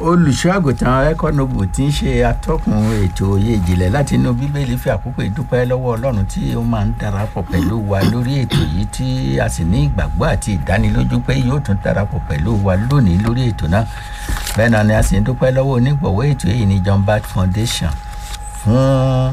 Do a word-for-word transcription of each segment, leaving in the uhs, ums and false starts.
olùṣọ́àgùtàn Econobu tí ń ṣe atọ́kùn ètò òye ìjìnlẹ̀ láti inú bíbélì fi àkókò ìdúpẹ́ lọ́wọ́ ọlọ́run tí ó máa ń darapọ̀ pẹ̀lú wa lórí ètò yìí tí a sì ní ìgbàgbọ́ àti ìdánilójú pé yóò tún darapọ̀ pẹ̀lú wa lónìí lórí ètò náà. Bẹ́ẹ̀ náà ni a sì ń dúpẹ́ lọ́wọ́ onígbọ̀wọ́ ètò yìí ní John Bat Foundation fún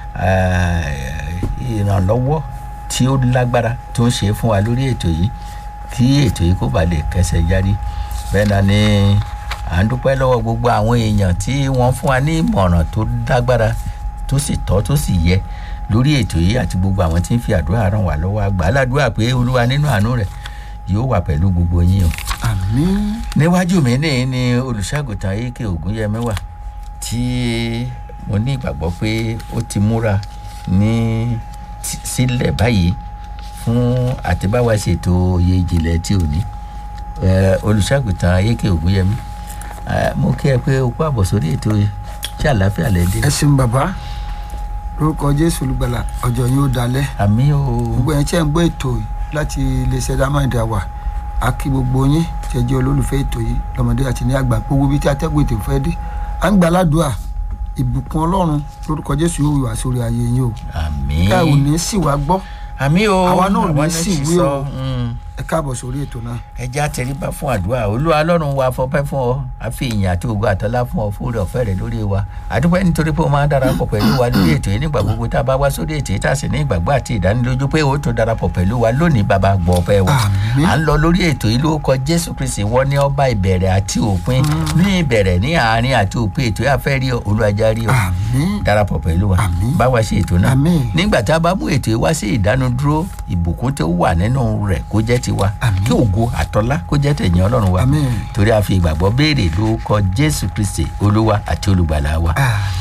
ìrànlọ́wọ́ tí ó lágbára tó ń ṣe fún wa lórí ètò yìí kí ètò yìí kó ba lè kẹsẹ̀ járí. Bẹ́ẹ̀ náà ni à ń dúpẹ́ lọ́wọ́ gbogbo àwọn èèyàn tí wọ́n fún wa ní ìmọ̀ràn tó dágbára tó sì tọ́ tó sì yẹ lórí ètò yìí àti gbogbo àwọn tí ń fi àdúrà ràn wá lọ́wọ́ àgbà aládùúrà pé olúwa nínú àánú rẹ̀ yóò wà pẹ̀lú gbogbo yín o. àmín. níwájú mi ní ní olùṣàgùtàn Eke Ògúnyẹmí wà tí mo ní ìgbàgbọ́ pé ó ti múra ní sílẹ̀ báyìí fún àtibáwá ṣètò òye ìjìnlẹ̀ tí ò ní olùṣàgùtàn Eke Ògúnyẹmí. Mo kí ẹ pé o kú àbọ̀ sórí ètò ṣé àlàáfíà lẹ dé. ẹ ṣeun bàbá lórúkọ Jésù olùgbàlà ọjọ́ yín ó dalẹ̀. àmín o. gbogbo ẹ̀yin tí ẹ̀ ń gbọ́ ètò yìí láti iléeṣẹ́ Diamond wà á kí gbogbo yín tí ẹ jẹ́ olólùfẹ́ ètò yìí lọ́mọdé àti ní àgbà gbogbo ibi tí atẹ́gùn ètò fẹ́ dé à ń gbàládùá ìbùkún Ọlọ́run lórúkọ Jésù yóò wà sórí ayé yín o. àmín. ká ò ní sì wá gbọ́. àmín o. àwa náà ò ní sì wí o. ẹ káàbọ̀ sórí ètò náà. ẹ já tẹríba fún àdúrà olúwa ọlọ́run wa fọpẹ́ fún ọ àfi ìyìn àti ògo àtọlá fún ọ fún ọ̀fẹ́ rẹ lórí wa àdúpẹ́ nítorí pé o máa ń darapọ̀ pẹ̀lú wa lórí ètò yìí nígbà gbogbo tá a bá wá sórí ètò yìí tá a sì ní ìgbàgbọ́ àti ìdánilójú pé o tún darapọ̀ pẹ̀lú wa lónìí bàbá gbọ́ ọpẹ́ wa. à ń lọ lórí ètò yìí lórúkọ Jésù Kristi wọ́n ní ọba ìbẹ̀rẹ̀ àti òpin ní ìbẹ̀rẹ̀ ní àárín àti òpin ètò yà fẹ́ rí olùwàjárí o darapọ̀ pẹ̀lú wa bá wa ṣe ètò náà nígbà tá a bá mú ètò yìí wá sí ìdánudúró ìbùkún tó wà nínú rẹ̀ kó jẹ́ tiwa kí ògo àtọlá kó jẹ́ tẹ̀yìn Ọlọ́run wa torí a fi ìgbàgbọ́ béèrè lórúkọ Jésù Kristi olúwa àti olùgbàlà wa.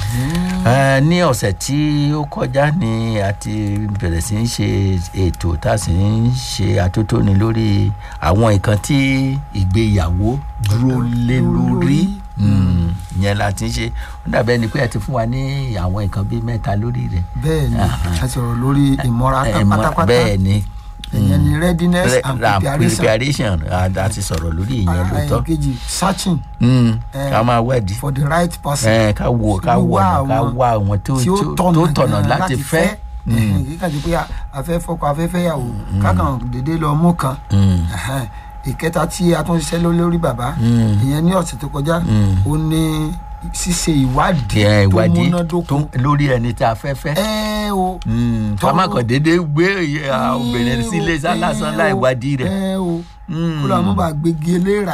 ní ọ̀sẹ̀ tí ó kọjá ni a ti bẹ̀rẹ̀ sí í ṣe ètò tá a sì ń ṣe atótóni lórí àwọn nǹkan tí ìgbéyàwó dúró lé lórí yẹn la ti ń ṣe ó dàbẹ́ ni pé ẹ ti fún wa ní àwọn nǹkan bíi mẹ́ta lórí rẹ̀. bẹ́ẹ̀ ni a sọ̀rọ̀ lórí ìmọ̀ra pátápátá. bẹ́ẹ̀ ni ìyẹn ni readiness Re- and ra- preparation. preparation a ti sọ̀rọ̀ lórí ìyẹn lóòótọ́. kejì searching. ká máa wádìí for the right person. Eh, ká wo ká wo ọ̀nà ká wá àwọn tó tí ó tó tọ̀nà láti fẹ́. kí kàdé pé afẹ́ fọkọ afẹ́ fẹ́yàwó kákan dédé lọ mú kan. ìkẹta tí a tún ṣiṣẹ́ lórí bàbá ìyẹn ní ọ̀sẹ̀ tó kọjá ó ní ṣíṣe ìwádìí tó múnádóko lórí ẹni tí a fẹ́ fẹ́. ẹ o. fama kan dédé gbé obìnrin sílé lásán láì wádìí rẹ̀. ẹ o kó lóun mú bá gbégi eléra.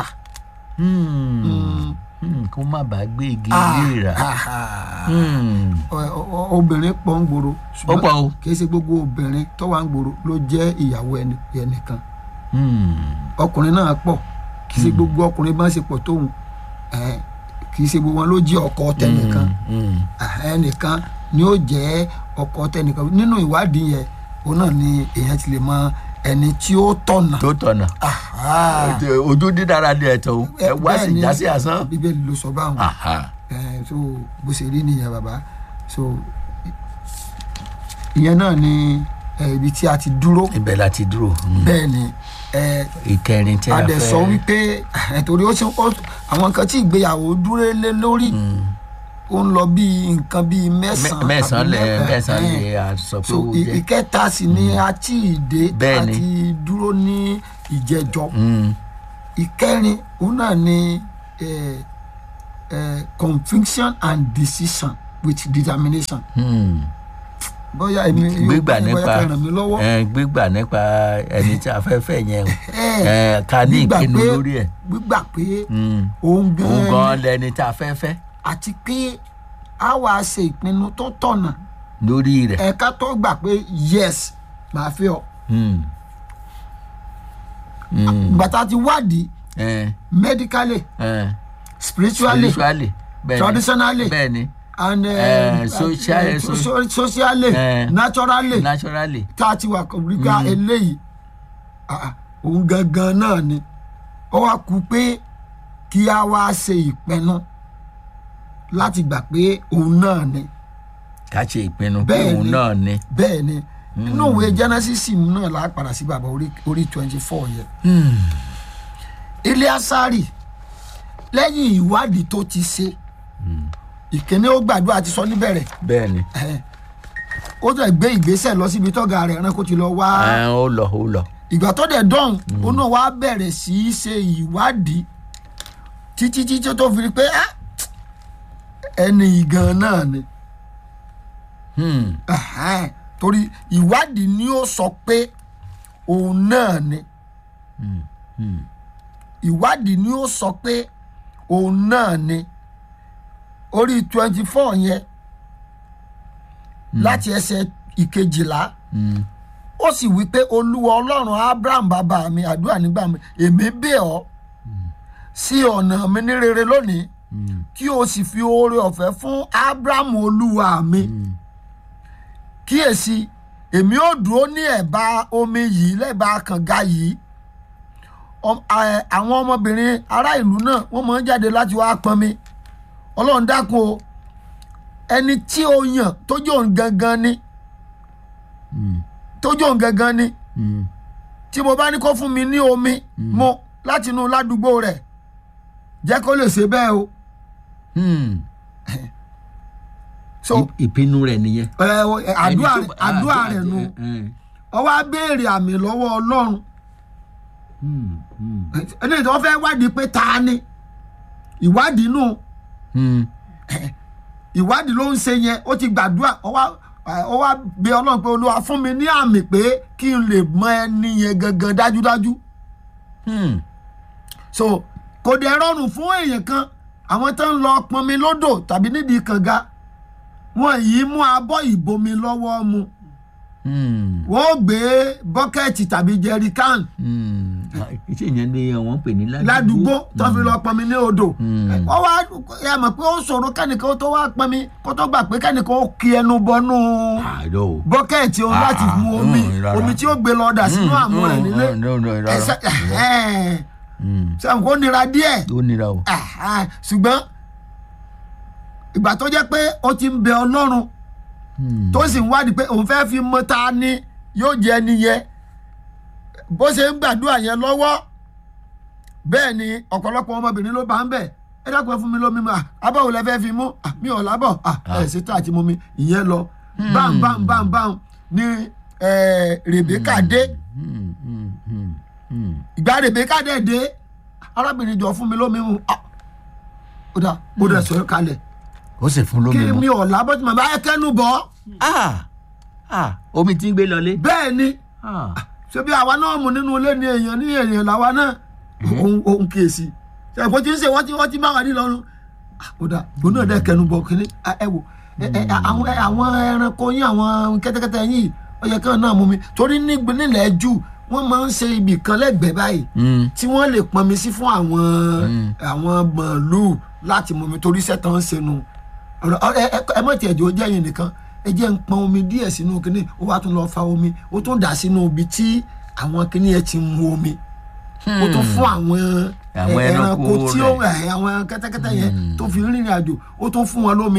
kó má bàa gbé igi eléra. obìnrin pọ̀ ń gbòòrò ó pọ̀ o kì í ṣe gbogbo obìnrin tó wà ń gbòòrò ló jẹ́ ìyàwó ẹnìkan ọkùnrin náà pọ̀ kì í ṣe gbogbo ọkùnrin bá ń ṣe pọ̀ tóun kì í ṣe gbogbo wọn ló jẹ́ ọkọ tẹnìkan ẹnìkan ni ó jẹ́ ọkọ tẹnìkan nínú ìwádìí yẹn òun náà ni èèyàn ti lè mọ ẹni tí ó tọ̀nà. tó tọ̀nà ojú dídára ni ẹ̀tọ́ ẹ wá sí ìjà sí àsán. bíbélì ló sọ báwọn so bó ṣe rí nìyẹn bàbá so ìyẹn náà ni ibi tí a ti dúró. ibẹ̀ la ti dúró. bẹ́ẹ̀ ni ìkẹrin tí a fẹ́. a dẹ̀ sọ wípé torí ó ṣe àwọn nǹkan tí ìgbéyàwó dúró lé lórí ó ń lọ bí nǹkan bíi mẹ́sàn-án. mẹ́sàn-án lẹ mẹ́sàn-án lè a sọ pé ó jẹ́. so ìkẹta sì ni a tí ì dé a ti dúró ní ìjẹjọ. ìkẹrin òun náà ni conviction and decision with determination. bóyá èmi yóò bá bóyá kẹràn mi lọ́wọ́. gbígbà nípa ẹni tí a fẹ́ fẹ́ yẹn o ká ní ìpinnu lórí ẹ̀. gbígbà pé òun gan lẹni tí a fẹ́ fẹ́. àti pé a wá ṣe ìpinnu tó tọ̀nà lórí rẹ̀. ẹ̀ka tó gbà pé yes màá fẹ́ ọ. gbàtà ti wádìí medically spiritually traditionally bẹ́ẹ̀ni and uh, social, uh, so, socially uh, naturally naturally tá a ti wà kọ̀ọ̀bùrìkà eléyìí òun gangan náà ni ó wá kú pé kí a wá ṣe ìpinnu láti gbà pé òun náà ni. ká ṣe ìpinnu pé òun náà ni. bẹ́ẹ̀ ni nínú ìwé Genesis náà la padà sí bàbá orí twenty four yẹn. Eleasari lẹ́yìn ìwádìí tó ti ṣe ìkíní ó gbàdúrà ti sọ níbẹ̀rẹ̀ bẹ́ẹ̀ ni ó tẹ̀ gbé ìgbésẹ̀ lọ síbi tọ́gà rẹ̀ rán kó ti lọ wá ó lọ ó lọ ìgbà tó dẹ̀ dán ó náà wá bẹ̀rẹ̀ sí í ṣe ìwádìí títí títí tó fi rí pé ẹni ìgan náà ni torí ìwádìí ni ó sọ pé òun náà ni ìwádìí ni ó sọ pé òun náà ni orí twenty four yẹn láti ẹsẹ̀ ìkejìlá ó sì wí pé olúwa ọlọ́run abraham bàbá mi àdúrà nígbà mi èmi bẹ̀ ọ́ sí ọ̀nà mi ní rere lónìí kí o sì fi oore ọ̀fẹ́ fún abraham olúwa mi kíyèsí èmi ò dúró ní ẹ̀bá omi yìí lẹ́bàá kànga yìí àwọn ọmọbìnrin ará ìlú náà wọ́n máa ń jáde láti wá pọnmi ọlọ́run dákun o ẹni tí o yàn tójú òun gangan ni tójú òun gangan ni tí mo bá ní kó fún mi ní omi mu láti inú ládùúgbò rẹ̀ jẹ́ kó lè ṣe bẹ́ẹ̀ o. so ìpinnu rẹ̀ nìyẹn. àdúrà àdúrà rẹ̀ nu ó wá béèrè àmì lọ́wọ́ ọlọ́run ẹni tí wọ́n fẹ́ wádìí pé ta ni ìwádìí nù ìwádìí ló ń ṣe yẹn ó ti gbàdúrà ó wá ó wá bẹ̀ ọlọ́run pé olúwa fún mi ní àmì pé kí n lè mọ ẹni yẹn gangan dájúdájú. so kò dẹ̀ rọrùn fún èèyàn kan àwọn tó ń lọ pọnmi lódò tàbí nídìí kànga wọn yìí mú abọ́ ìbomi lọ́wọ́ mu wọ́n gbé bọ́kẹ́ẹ̀tì tàbí jẹríkàn iṣẹ́ yẹn ni wọ́n pè ní ládùúgbò tó fi lọ pọnmi ní odò wọ́n wá ẹ mọ̀ pé ó ṣòro kẹ́nìkan tó wá pọnmi kó tó gbà pé kẹ́nìkan ó kí ẹnu bọnú bọ́kẹ́ẹ̀tì òun láti mu omi omi tí ó gbé lọ dà sínú àmú rẹ̀ nílé sẹ́wọ̀n kó nira díẹ̀ ṣùgbọ́n ìgbà tó jẹ́ pé ó ti ń bẹ ọlọ́run tó sì ń wádìí pé òun fẹ́ fi mọ ta ni yóò jẹ́ ẹni yẹn bó ṣe ń gbàdúrà yẹn lọ́wọ́ bẹ́ẹ̀ ni ọ̀pọ̀lọpọ̀ ọmọbìnrin ló bá ń bẹ̀ ẹ dákun ẹ fún mi lómi mu abáwo lẹ fẹ́ fi mú mi ò lábọ̀ ẹ ṣètò àti mú mi ìyẹn lọ báun báun báun báun ní Rèbékà dé ìgbà Rèbékà dẹ̀ dé arábìnrin jọ fún mi lómi mu ó dà ó dà sọ̀rọ̀ kalẹ̀ ó sì fún lómi mu kí mi ò lábọ̀ tí màá bá yẹ kẹ́nu bọ̀ omi tí ń gbé lọlé. bẹ́ẹ̀ ni ṣé bí àwa náà mú nínú ilé ni èèyàn ní èèyàn làwa náà òun kèsì ṣàpò tí ń ṣe wọ́n ti wọ́n ti máa wà ní lọ́rùn kódà òun náà dẹ̀ kẹnu bọ̀ kínní ẹ wò àwọn ẹranko yín àwọn kẹ́tẹ́kẹ́tẹ́ yín ó yẹ kí wọ́n náà mú mi torí nílẹ̀ jù wọ́n máa ń ṣe ibì kan lẹ́gbẹ̀ẹ́ báyìí tí wọ́n lè pọnmi sí fún àwọn àwọn màálùú láti mú mi torí sẹ́tàn ń ṣe nu ẹ mọ̀ tí ẹ̀jẹ̀ ó jẹ́ yín nìkan ẹ jẹ́ ń pọn omi díẹ̀ sínú kínní ó wá tún lọ fa omi ó tún dà sínú ibi tí àwọn kínní ẹ ti mu omi ó tún fún àwọn ẹranko tí ó àwọn kẹ́tẹ́kẹ́tẹ́ yẹn tó fi rìnrìn àjò ó tún fún wọn lómi.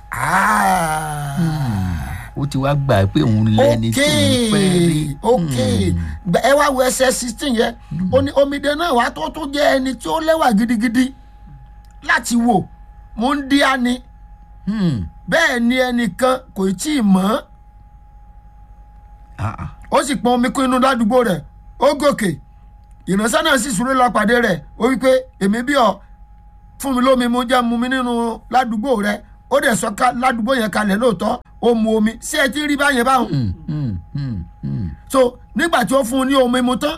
ó ti wá gbà pé òun lẹ́ni tí òun fẹ́ rí. ok ẹ wá wo ẹsẹ̀ sixteen yẹn ó ní omidan náà wá tó tó jẹ́ ẹni tí ó lẹ́wà gidigidi láti wò mú ń díá ni bẹ́ẹ̀ ni ẹnìkan kò tí ì mọ̀ ó sì pọn omi kún inú ládùúgbò rẹ̀ ó gòkè ìránṣẹ́ náà sì súré lọ pàdé rẹ̀ ó wí pé èmi bí ọ fún mi lómi mu jẹ́ mu mi nínú ládùúgbò rẹ̀ ó dẹ̀ sọ ká ládùúgbò yẹn kalẹ̀ lóòótọ́ ó mu omi sí ẹ ti rí báyẹn báwọn. so nígbà tí ó fún un ní omi mu tán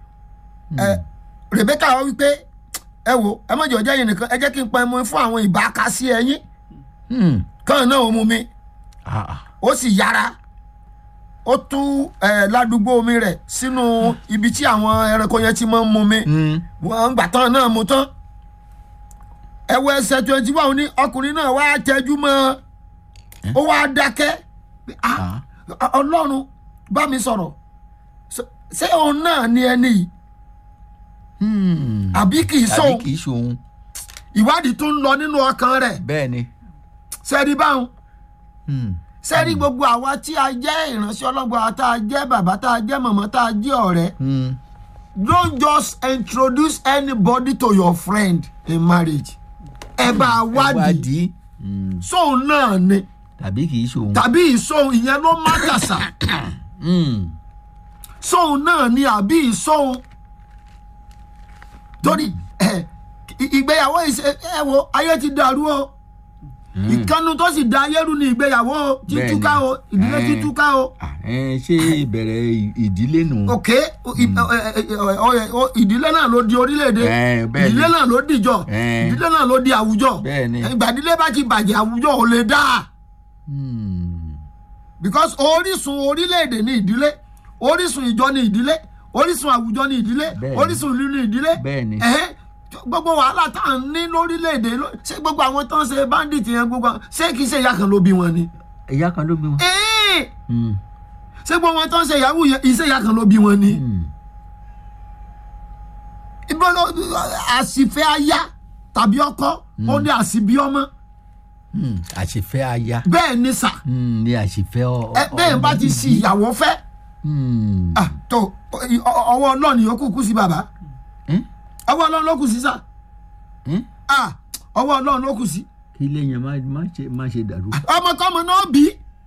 Rèbékà wá wí pé ẹ wo ẹ má jẹ́ ọjọ́ yẹn nìkan ẹ jẹ́ kí n pa ẹmu fún àwọn ìbákasí ẹ̀yìn kàn náà ó mu mi ó sì yára ó tú ládùúgbò omi rẹ̀ sínú ibi tí àwọn ẹranko yẹn ti máa ń mu mi wọ́n gbà tán náà mu tán ẹwọ ẹsẹ̀ twenty one ní ọkùnrin náà wá tẹjú mọ́ ó wá dákẹ́ Ọlọ́run bá mi sọ̀rọ̀ ṣé òun náà ni ẹni yìí àbí kì í sóhun ìwádìí tó ń lọ nínú ọkàn rẹ̀ bẹ́ẹ̀ ni sẹ́rí báwọn sẹ́rí gbogbo àwa tí a jẹ́ ìránṣẹ́ ọlọ́gbọ́n tá a jẹ́ bàbá tá a jẹ́ màmá tá a jẹ́ ọ̀rẹ́ don't just introduce anybody to your friend in marriage. ẹ bá wádìí sóun náà ni tàbí kì í ṣòun tàbí ìsóun ìyẹn ló má kàsà sóun náà ni àbí ìsóun torí ìgbéyàwó ẹ wo ayé ti dàrú o ìkànnì tó sì da ayé rú ni ìgbéyàwó títúká o ìdílé títúká o. ṣé ìbẹ̀rẹ̀ ìdílé nù. ok ìdílé náà ló di orílẹ̀-èdè ìdílé náà ló dìjọ ìdílé náà ló di àwùjọ ìgbàdílé bá ti bàjẹ́ àwùjọ ò lè dá. because orísun orílẹ̀-èdè ni ìdílé orísun ìjọ ni ìdílé orísun àwùjọ ni ìdílé orísun ìlú ni ìdílé. gbogbo wàhálà tá à ń ní lórílẹ̀‐èdè ṣé gbogbo àwọn tó ń ṣe bandit yẹn gbogbo ṣé kìí ṣe ìyá kan ló bí wọn ni. ìyá kan ló bí wọn. ṣé gbogbo wọn tó ń ṣe ìyàwó yẹn iṣẹ́ ìyá kan ló bí wọn ni. ibo ló àṣìfẹ́ aya tàbí ọkọ ó ní àṣìbí ọmọ. àṣìfẹ́ aya. bẹ́ẹ̀ ni sà. ní àṣìfẹ́ ọ. bẹ́ẹ̀ bá ti ṣì ìyàwó fẹ́. tó ọwọ́ ọlọ́ọ̀ni yòókù kú sí bàbá ọwọ́ ọlọ́run ló kù sí sá ọwọ́ ọlọ́run ló kù sí. kí ilé yẹn má ṣe dàrú. ọmọkọ́mọ náà bí.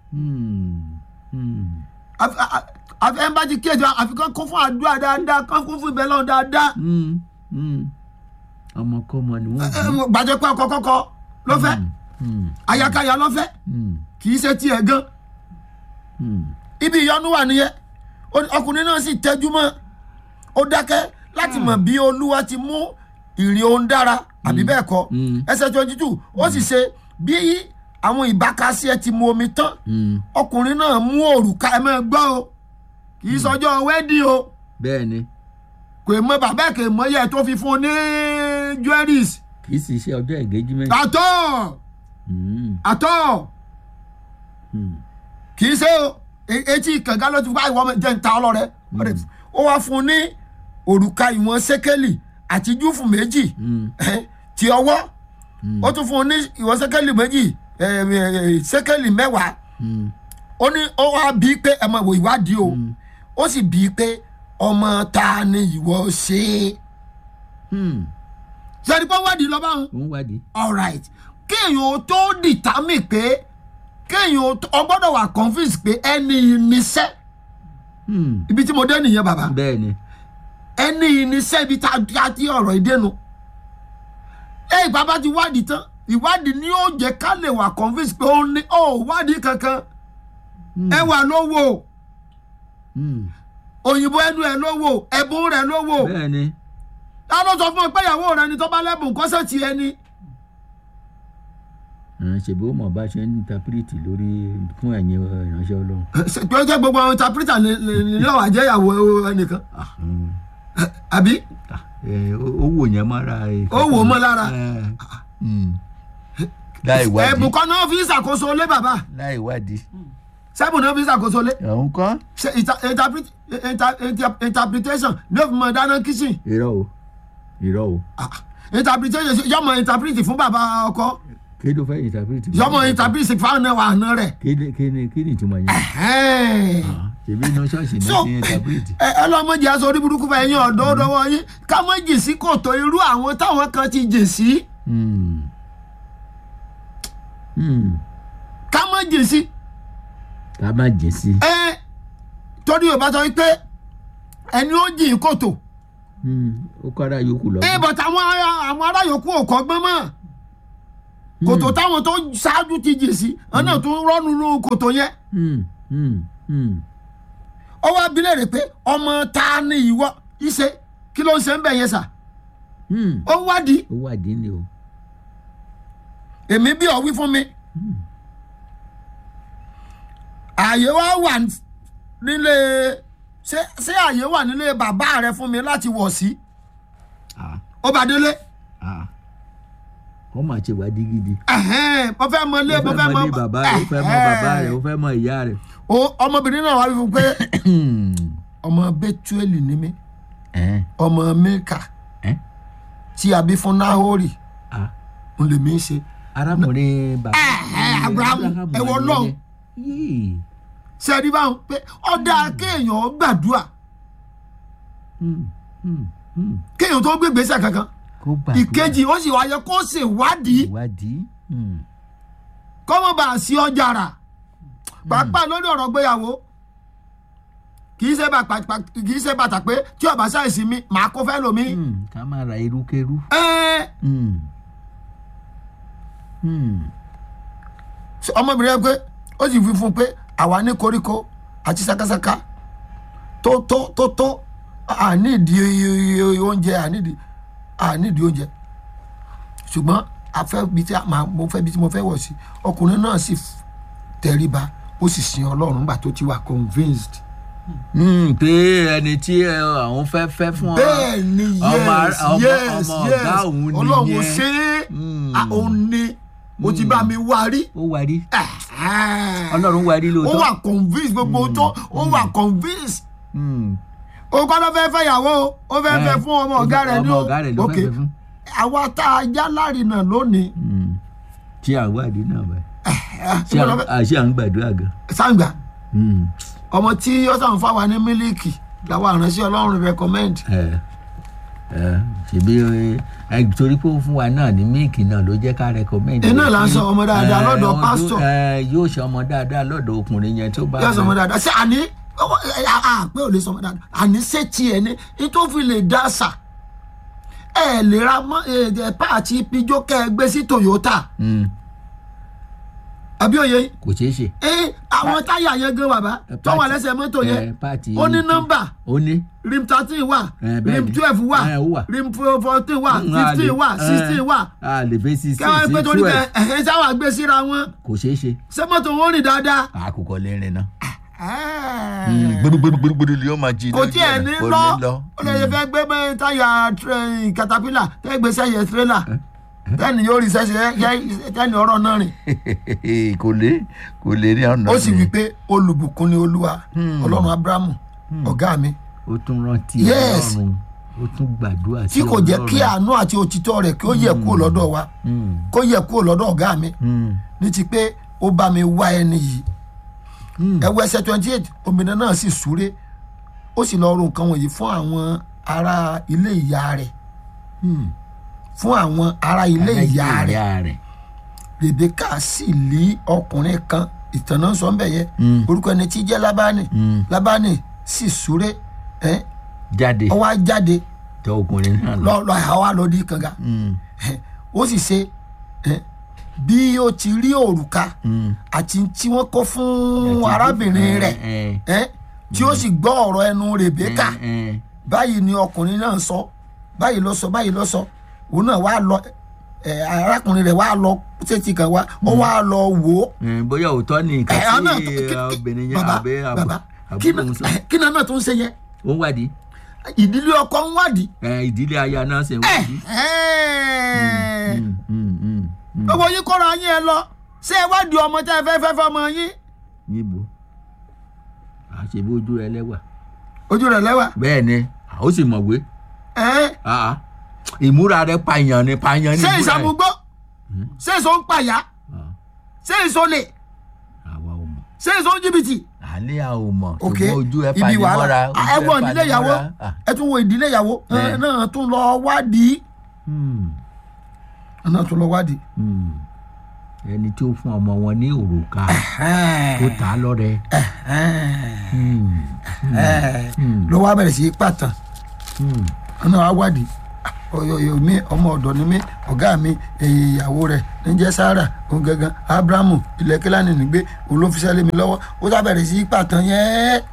ẹ bá ti kéde àfikún kún fún àdúrà dáadáa kún fún ìbẹ̀ lọ́wọ́ dáadáa. ọmọkọ́mọ ni wọ́n bí. gbàjẹ́ pé ọkọ kọ́kọ́ ló fẹ́ ayakaya ló fẹ́ kì í ṣe tiẹ̀ gan. ibi ìyọnu wà nìyẹn ọkùnrin náà sì tẹ́jú mọ́ ó dákẹ́ láti mọ̀ bí olúwa ti mú ìrìn ohun dára àbí bẹ́ẹ̀ kọ́ ẹsẹ̀ twenty two ó sì ṣe bí àwọn ìbákasí ẹ ti mu omi tán ọkùnrin náà mú òrùka ẹ máa gbọ́ o kì í sọjọ́ wẹ́dì o bẹ́ẹ̀ ni kò mọ bàbá ẹ̀ kò mọ iye tó fi fún un ní jewelries kì í sì ṣe ọjọ́ engagement. àtọ́ àtọ́ kì í ṣe o etí kànga ló ti wá ìwọ́n jẹ́ ń ta ọlọ́rẹ́ ó wá fún un ní òrùka ìwọ̀n sékélì àti júfù méjì ti ọwọ́ ó tún fún un ní ìwọ̀n sékélì méjì sékélì mẹ́wàá ó ní ó wá bí pé ẹ máa wò ìwádìí o ó sì bí pé ọmọ ta ni ìwọ ṣe ṣe ni pé wádìí lọ báwọn. ó ń wádìí. all right kéèyàn tó dìtámì pé kéèyàn ó gbọ́dọ̀ wà convince pé ẹni níṣẹ́ ibi tí mo dé nìyẹn bàbá. bẹ́ẹ̀ ni. ẹni ìníṣẹ́ ibi tá a ti ọ̀rọ̀ ìdẹ́nu ẹ bàbá ti wádìí tán ìwádìí ni ó jẹ́ ká lè wà convince pé ó ní ó wádìí kankan ẹ wà lówó òyìnbó ẹnu ẹ lówó ẹ̀bùn rẹ lówó bẹ́ẹ̀ni ta ló sọ fún ọ pé ìyàwó rẹ ni tó bá lẹ́bùn kọ́sẹ̀ ti ẹni. ṣèbí ó mọ̀ bá ṣe ń intapiriti lórí fún ẹ̀yin ìránṣẹ́ ọlọ́run. pé ó jẹ́ gbogbo àwọn intapirita ní lọ́wọ́ àjẹyàwó ẹnìkan àbí. owó yẹn máa ra. owó mọ́ lára. láì wádìí. ẹ̀bùn kan náà fi ń ṣàkóso lé bàbá. láì wádìí. sẹ́bùn náà fi ń ṣàkóso lé. òun kọ́. interpretation ní òfin mọ̀ dáná kíchìn. irọ́ o irọ́ o. interpretation yọmọ interpret fún bàbá ọkọ. kí ló fẹ́ interpret. yọmọ interpret fáwọn ẹwà àná rẹ̀. kí ni kí ni kí ni ìtumọ̀ yẹn. ṣèbí inú ṣọ́ọ̀ṣì ní ti interpret. ẹ lọ́mọdé aṣọ orí burúkú fẹ́ yín ọ̀dọ́ ọ̀dọ́wọ́ yín ká mọ́ jì sí kòtò irú àwọn táwọn kan ti jì sí. ká mọ́ jì sí. ká má jì sí. ẹ torí Yorùbá sọ pé ẹni ó jìn kòtò. ó kọ́ ara yòókù lọ. ẹ bọ̀t àwọn ará yòókù ò kọ́ gbọ́n mọ́ kòtò táwọn tó ṣáájú ti jì sí ọ̀nà tó rọ́nu ló kòtò yẹn. ó wá bilẹ̀ rẹ̀ pé ọmọ ta ni ìwọ ìṣe kí ló ń ṣe ń bẹ̀ yẹn sà. ó wádìí. ó wádìí ni o. èmi bí ọ wí fún mi. ààyè wá wà nílé ṣé ṣé ààyè wà nílé bàbá rẹ fún mi láti wọ̀ sí. ó bá délé. ó mà ṣe wádìí gidi. mo fẹ́ mọ ilé mo fẹ́ mọ bàbá rẹ ó fẹ́ mọ bàbá rẹ ó fẹ́ mọ ìyá rẹ. ọmọbìnrin náà wá wí fún pé ọmọ Bẹ́túélì ni mí ọmọ Míkà tí a bí fún Náhórì n lè mí ṣe. arákùnrin bàbá Abrahamu ẹ̀wọ̀ lọ́hùn ṣe rí báwọn pé ọ̀dà kéèyàn gbàdúrà Hmm, hmm. kéèyàn tó gbé gbèsè kankan kó gbàdúrà. ìkejì ó sì wáyé kó ṣèwádìí ìwádìí. Hmm. kọ́mọ́ bá a sí ọjà rà pàápàá lórí ọ̀rọ̀ gbéyàwó kì í ṣe bàtà kì í ṣe bàtà pé tí ọba ṣàìsí mi màá kó fẹ́ lomi. Hmm, ká má ra irúkérú. ẹ́ẹ́ Hmm. Hmm. ọmọbìnrin yẹn pé ó sì fi fún un pé àwa ní koríko àti sakasaka tó tó tó tó àníìdí oúnjẹ àníìdí àníìdí oúnjẹ ṣùgbọ́n afẹ́ bíi tí a mo fẹ́ bíi tí mo fẹ́ wọ̀ sí ọkùnrin náà sì tẹríba ó sì sin ọlọ́run nígbà tó ti wà convinced. Hmm, pé ẹni tí ẹ, àwọn fẹ́ fẹ́ fún ọ. bẹ́ẹ̀ ni ọmọ yes ọmọ yes ọmọ yes ọ̀gá òun nìyẹn. ọlọ́run ṣe é Hmm. ah, òun ni ó ti bá mi wá rí. ó wá rí. ọlọ́run wá rí ó lóòótọ́. wà convinced gbogbo tó ó wà convinced. Hmm. ó kọ́ ló fẹ́ fẹ́ yàwó o ó fẹ́ fẹ́ fún ọmọ ọ̀gá rẹ̀ ní o ọmọ ọ̀gá rẹ̀ ló fẹ́ fẹ́ fún. àwa tá a já lárinà lónìí. Hmm. tí àwádìí náà báyìí. ṣé à ṣé à ń gbàdúrà gan. sàǹgbà Hmm. ọmọ tí ó sàn fáwa ní mílíìkì làwọn àránṣẹ́ ọlọ́run recommend. ẹ ẹ ṣèbí ẹ torí pé ó fún wa náà ní míìkì náà ló jẹ́ ká rẹkọmẹ́ndì. iná là ń sọ ọmọ dáadáa ẹ, lọ́dọ̀ ọdún- pásítọ̀ ẹ, yóò ṣe ọmọ dáadáa lọ́dọ̀ ọkùnrin yẹn tó bá. yóò sọ ọmọ dáadáa ṣé àní pé ò lè sọ ọmọ dáadáa àní ṣé tiẹ̀ ní nítòfi lè dá àṣà ẹ lè ra páàtì pijó kẹ ẹ gbé sí Toyota Hmm. àbí òye kò ṣeé ṣe. ẹ àwọn táyà yẹn gan bàbá tó wà lẹ́sẹ̀ mọ́tò ẹ, yẹn pàtì ó ní yìí- nọ́mbà ó ní. rim thirteen wà Eh, bẹ́ẹ̀ rim ni. twelve wà Eh, ó wà. rim fourteen wà Hmm, a lè- fifteen wà eh, sixteen wà a lè fẹ́ sixteen kẹwàá pé sí torí twelve. pé ẹ̀hẹ́ sáwà gbé síra wọn kò ṣeé ṣe. ṣé mọ́tò wọn rìn dáadáa. àkùkọ lè rìn náà. Ẹ́ẹ̀. gbẹdúgbẹdúgbẹdú ni ó máa jí. kò tí ẹ̀ ní lọ ó lè fẹ́ gbé mẹ́ táyà tra- caterpillar tẹ́ gbé sẹ́yẹ tírélà tẹ́ni yóò rí sẹ́sẹ́ tẹ́ni ọ̀rọ̀ náà rìn. kò lè kò lè rí ọ̀nà. ó sì wí pé olùbùkún ni olúwa ọlọ́run abrahamu ọ̀gá mi ó tún rántí Yes. Ọlọ́run ó tún gbàdúrà sí tí kò jẹ́ kí Ọlọ́run. àánú àti òtítọ́ rẹ̀ kí ó yẹ kúrò lọ́dọ̀ wa Hmm. kó yẹ kúrò lọ́dọ̀ ọ̀gá mi Hmm. ní ti pé ó bá mi wá ẹni yìí Hmm. ẹwọ ẹsẹ̀ twenty eight obìnrin náà sì súré ó sì lọ ro nǹkan wọ̀nyí fún àwọn ará ilé ìyá rẹ̀ Hmm. fún àwọn ará ilé ìyá rẹ̀ ìyá rẹ̀. Rebeka sì lé ọkùnrin kan ìtànà sọ ń bẹ yẹn Hmm. orúkọ ẹni tí jẹ́ Lábánì Hmm. Lábánì sì súré ẹ jáde ó wá jáde tọ ọkùnrin náà lọ. lọ lọ àwa lọ di kànga Hmm. ẹ, ó sì ṣe ẹ, bí ó ti rí òrùka Hmm. àti tí wọ́n kó fún Àti- arábìnrin rẹ̀ ẹ, ẹ, tí ó sì gbọ́ ọ̀rọ̀ ẹnu Rebeka ẹ, ẹ. báyìí ni ọkùnrin náà sọ báyìí ló sọ báyìí ló sọ òun náà wá lọ ẹ, arákùnrin rẹ̀ wá lọ sétí kan wá ó wá lọ wò ó. Hmm, bóyá òótọ́ ni nǹkan ẹ, àwọn náà tí kí- kí- obìnrin yẹn bàbá àbẹ bàbá kí àbúrò ń sọ. náà- kí náà náà tó ń ṣe yẹn ó ń wádìí. ìdílé ọkọ ń wádìí. ẹ, ìdílé aya náà ṣe ń ẹ wádìí. ẹ Hmm. Hmm. Hmm. Hmm. gbogbo yín kóra yín ẹ lọ ṣé ẹ wádìí ọmọ tẹ́ ẹ fẹ́ fẹ́ fẹ́ ọmọ yín níbo àṣebí ojú rẹ lẹ́wà. ojú rẹ̀ lẹ́wà bẹ́ẹ̀ ni ó sì mọ̀wé. ẹ Ah, ìmúra rẹ pààyàn ni pààyàn ni ṣé ìmúra rẹ. ìsàmúgbó ṣé ìsọ ń pàyà Ah, ṣé ìsọ lè àwa ò mọ̀. ṣé ìsọ ń jìbìtì. àlẹ́ à ò mọ̀ ok ṣùgbọ́n ojú ẹ ibi fani mọ́ra. wàhálà ojú ẹ wọ ìdílé fani ìyàwó mọ́ra. Ah, ẹ tún wo ìdílé ìyàwó ẹ Bẹ́ẹ̀. náà tún lọ wádìí hmm, ẹ náà tún lọ wádìí. hmm. ẹni tí ó fún ọmọ wọn ní òrùka tó tà á lọ́rẹ. Hmm, hmm, ló wá bẹ̀rẹ̀ sí í pàtàn hmm. ẹ náà wá wádìí ọyọyọ mi ọmọ ọ̀dọ̀ ni mí ọ̀gá mi ìyàwó rẹ̀ níjẹ́ Sárà òun gangan Ábúráhámù ilẹ̀ Kílánì nígbé olófíṣẹ́ lé mi lọ́wọ́ ó sá bẹ̀rẹ̀ sí í pàtàn yẹn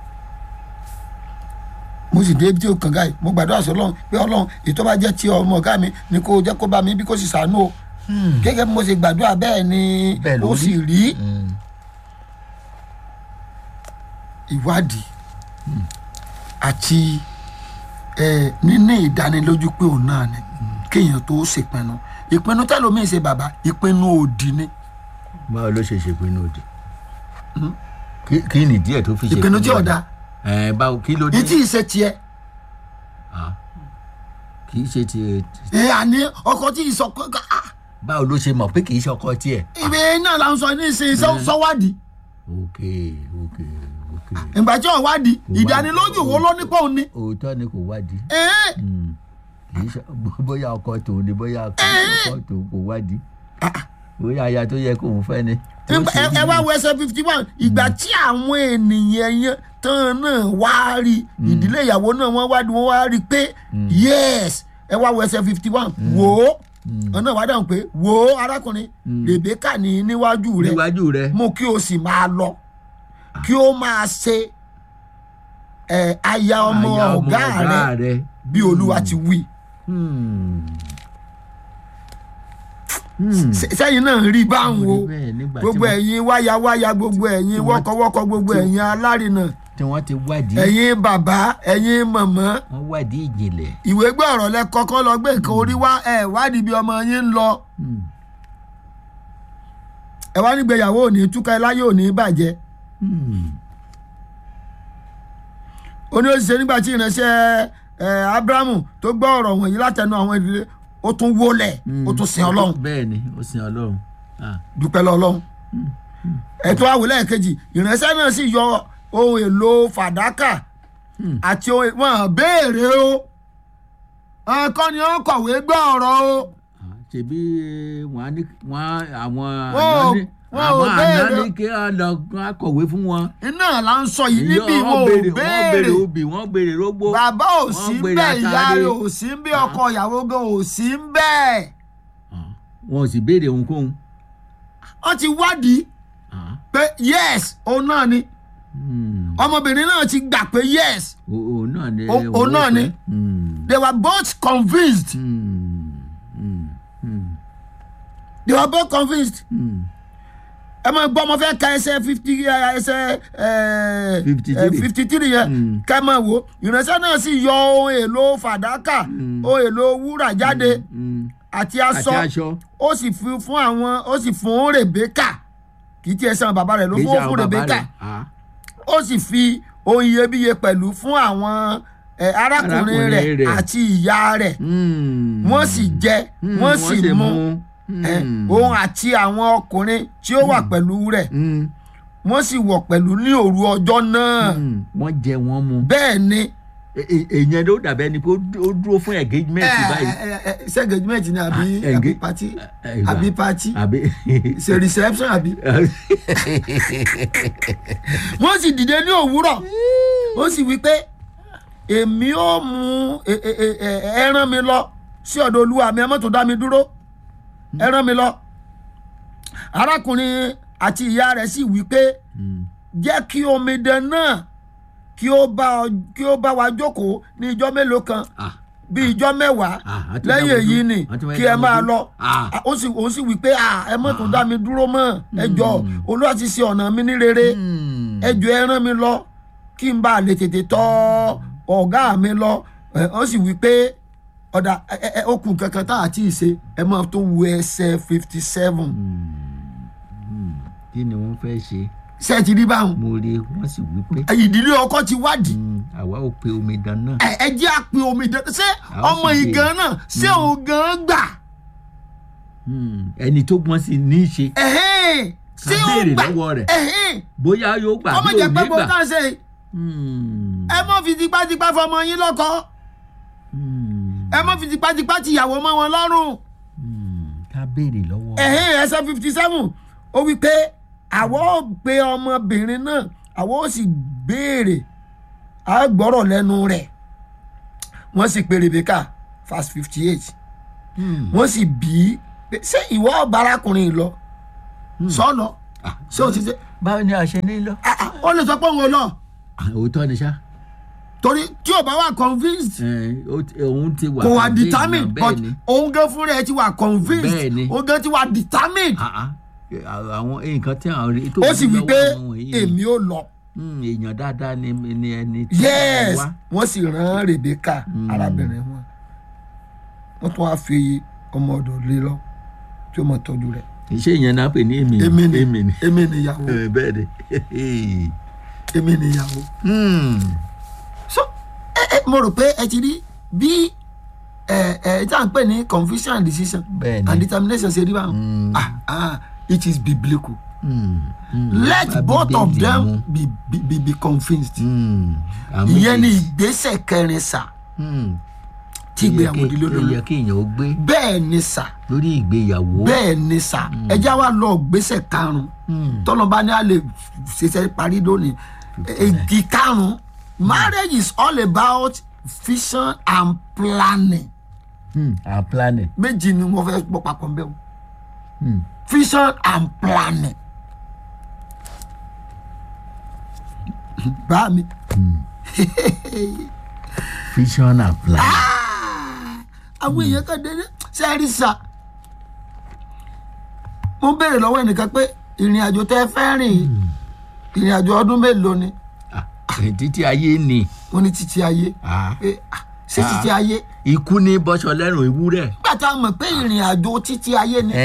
mo sì dé ibi tí o kàn gáì mo gbàdúrà sí Ọlọ́run pé Ọlọ́run ètò bá jẹ́ ti ọmọ ọ̀gá mi ni kó jẹ́ kó bá mi bí kò sì ṣàánú o gẹ́gẹ́ bí mo ṣe gbàdúrà bẹ́ẹ̀ ni Bẹ́ẹ̀ ló ó rí. sì rí Hmm. ìwádìí àti ẹ níní ìdánilójú pé òun náà ni kéèyàn tó ṣèpinnu ìpinnu tẹlómiì ṣe bàbá ìpinnu òdì ni báwo ló ṣe ṣèpinnu òdì. Kí- kí ni díẹ̀ tó fi ṣe ìpinnu tí ọ̀dà ẹ báwo kí ló dé. ní tí ì ṣe tiẹ̀ Ah, kì í ṣe ti. ẹ àní ọkọ tí ì sọ pé báwo ló ṣe mọ̀ pé kì í ṣọkọ tiẹ̀. ìwé náà là ń sọ ní ìsìn sọ́wádìí ok ok ok ìgbà tí wọn wádìí ìdánilójú wo ló ní pọ̀ ní. òótọ́ ni kò wádìí. Ẹ̀ẹ́. Mm. kì í ṣe bóyá ọkọ tòun ni bóyá ọkọ tòun kò wádìí bóyá aya tó yẹ kóun fẹ́ ni. ẹ ẹ wá wo ẹsẹ̀ fifty one ìgbà tí àwọn ènìyàn yẹn tán náà wá rí ìdílé ìyàwó náà wọ́n wádìí wọ́n wá rí pé yes ẹ wá wo ẹsẹ̀ fifty one wò ó ọ̀nà wá dáhùn pé wò ó arákùnrin Rèbékà ní níwájú rẹ níwájú rẹ mú kí o sì máa lọ kí o máa ṣe ẹ aya ọmọ ọ̀gá rẹ bí Olúwa ti wí. sẹ́yìn náà rí báwọn o gbogbo ẹ̀yin wáyàwáyà gbogbo ẹ̀yin wọ́kọ̀wọ́kọ̀ gbogbo ẹ̀yin alárinà tí wọ́n ti wádìí. ẹ̀yin bàbá ẹ̀yin màmá. wọ́n wádìí ìjìnlẹ̀. ìwé gbọ́ ọ̀rọ̀ lẹ kọ́kọ́ lọ gbé nǹkan orí wá ẹ̀ wádìí bí ọmọ yín ń lọ. ẹ wá nígbèyàwó ò ní túká ẹ láyé ò ní bàjẹ́. ó ní ó ṣiṣẹ́ nígbà tí ìránṣẹ́ Ábúráhámù tó gbọ́ ọ̀rọ̀ wọ̀nyí látẹnu àwọn ìdílé ó tún wólẹ̀ ó tún sin Ọlọ́run. bẹ́ẹ̀ ni ó sin Ọlọ́run. dúpẹ́ lọ Ọlọ́run. ẹ̀tọ́ àwòlẹ́ kejì ìránṣẹ́ náà sì yọ ohun èlò fàdákà àti ohun wọn béèrè o ọkọ ni wọn kọ̀wé gbọ́ ọ̀rọ̀ o. ṣebí wọn ní wọn àwọn àná ní àwọn àná ní kí wọn lọ kọ̀wé fún wọn. iná là ń sọ yìí níbi wọn ò béèrè wọn béèrè obì wọn béèrè rógbó. bàbá ò sí bẹ́ẹ̀ ìyá rẹ̀ ò sí bẹ́ẹ̀ ọkọ ìyàwó gan ò sí bẹ́ẹ̀. wọn ò sì béèrè ohunkóhun. wọ́n ti wádìí pé yes òun náà ni ọmọbìnrin náà ti gbà pé yes òun náà ni òun náà ni they were both convinced they were both convinced ẹ máa gbọ́ ọmọ fẹ́ ka ẹsẹ̀ fifty ẹsẹ̀ fifty three yẹn ká máa wò ìránṣẹ́ náà sì yọ ohun èlò fàdákà ohun èlò wúrà jáde àti aṣọ ó sì fi fún àwọn ó sì fún Rèbékà kì í tiẹ̀ san bàbá rẹ̀ ló fún fún Rèbékà ó sì fi ohun iyebíye pẹ̀lú fún àwọn arákùnrin rẹ̀ àti ìyá rẹ̀ wọ́n sì jẹ wọ́n sì mu òun àti àwọn ọkùnrin tí ó wà pẹ̀lú rẹ̀ wọ́n sì wọ̀ pẹ̀lú ní òru ọjọ́ náà. wọ́n jẹ wọ́n mu. bẹ́ẹ̀ ni. èèyàn ló dàbẹ́ ni pé ó dúró fún engagement báyìí. ṣé engagement ni àbí àbí party àbí party ṣe reception àbí. wọ́n sì dìde ní òwúrọ̀ ó sì wí pé èmi ó mú ẹ rán mi lọ sí ọ̀dọ̀ Olúwa mi ẹ má tó dá mi dúró ẹ rán mi lọ. arákùnrin àti ìyá rẹ̀ sì wí pé jẹ́ kí omidan náà kí ó bá kí ó bá wa jókòó ní ijọ́ mélòó kan bí ijọ́ mẹ́wàá lẹ́yìn èyí ni kí ẹ máa lọ. ó sì ó sì wí pé ẹ má tó dá mi dúró mọ́ ẹ jọ̀ọ́ Olúwa ti ṣe ọ̀nà mi ní rere ẹ jọ̀ọ́ ẹ rán mi lọ kí n bá lè tètè tọ̀ ọ̀gá mi lọ. ó sì wí pé ọ̀dà okùn kankan tá a ti ṣe ẹ máa tó wo ẹsẹ̀ fifty seven. kí ni wọ́n fẹ́ ṣe. ṣé ti rí báwọn. mo rí wọ́n sì wí pé. ìdílé ọkọ ti wádìí. àwa ò pe omidan náà. ẹ jẹ́ à pe omidan ṣé ọmọ ìgan náà ṣé òun gan gbà. ẹni tó gbọ́n sí ní í ṣe. ṣé ó gbà bóyá yóò gbà bí òun ní gbà. ọmọ jẹ́ pé bó kàn ṣe ẹ mọ́ fi tipátipá fọmọ yín lọ́kọ ẹ mọ́ fi tipátipá tìyàwó mọ́ wọn lọ́rùn. ká béèrè lọ́wọ́. ẹsẹ̀ fifty seven ó wí pé àwọn ò pe ọmọbìnrin náà àwọn ò sì béèrè á gbọ́rọ̀ lẹ́nu rẹ̀ wọ́n sì pe Rèbékà verse fifty eight wọ́n sì bí i ṣé ìwọ ọba arákùnrin lọ sọ́nà ṣé o ti ṣe. báwo ni a ṣe ní lọ. ó lè sọ pé òun ò lọ. òótọ́ ni ṣá. torí tí o bá wà convinced. òun ti wà kò wà determined but òun gan fúnra ẹ ti wà convinced òun gan ti wà determined. àwọn nǹkan tí àwọn rí. ó sì wí pé èmi ò lọ. èèyàn dáadáa ni ẹni tí wọ́n wá. wọ́n sì rán Rèbékà arábìnrin wọn wọ́n tún wá fi ọmọ ọ̀dọ̀ lé lọ tí ó mọ̀ tọ́jú rẹ̀. iṣẹ́ ìyẹn náà pè ní èmi ni. èmi ni èmi ni ìyàwó. bẹ́ẹ̀ ni. èmi ni ìyàwó. so ẹ ẹ mo rò pé ẹ ti rí bí ẹ ẹ tí à ń pè ní confusion and decision and determination ṣe rí báwọn. ah ah it is biblical. let both of them be be be, be convinced. ìyẹn ni ìgbésẹ̀ kẹrin sà. tí ìgbéyàwó di lórí ó yẹ kí èèyàn ó gbé. bẹ́ẹ̀ ni sà. lórí ìgbéyàwó. bẹ́ẹ̀ ni sà. ẹ já wa lọ gbésẹ̀ karùn-ún tọ́lọ́ba ni a lè ṣiṣẹ́ parí lónìí. èdè karùn-ún marriage is all about vision and planning. Hmm, and planning. méjì ni mo fẹ́ gbọ́ papọ̀ bẹ́ẹ̀ o. vision and planning. bá mi. vision and planning. àwọn èèyàn kan dédé sẹ́ẹ̀rì sà. mo béèrè lọ́wọ́ ẹnìkan pé ìrìn àjò tẹ́ fẹ́ rìn ìrìn àjò ọdún mélòó ni. títí ayé ni. wọ́n ní títí ayé. ṣé títí ayé. ikú ní bọ́sọ̀ lẹ́rùn ewúrẹ́. nígbà tá a mọ̀ pé ìrìn àjò títí ayé ni.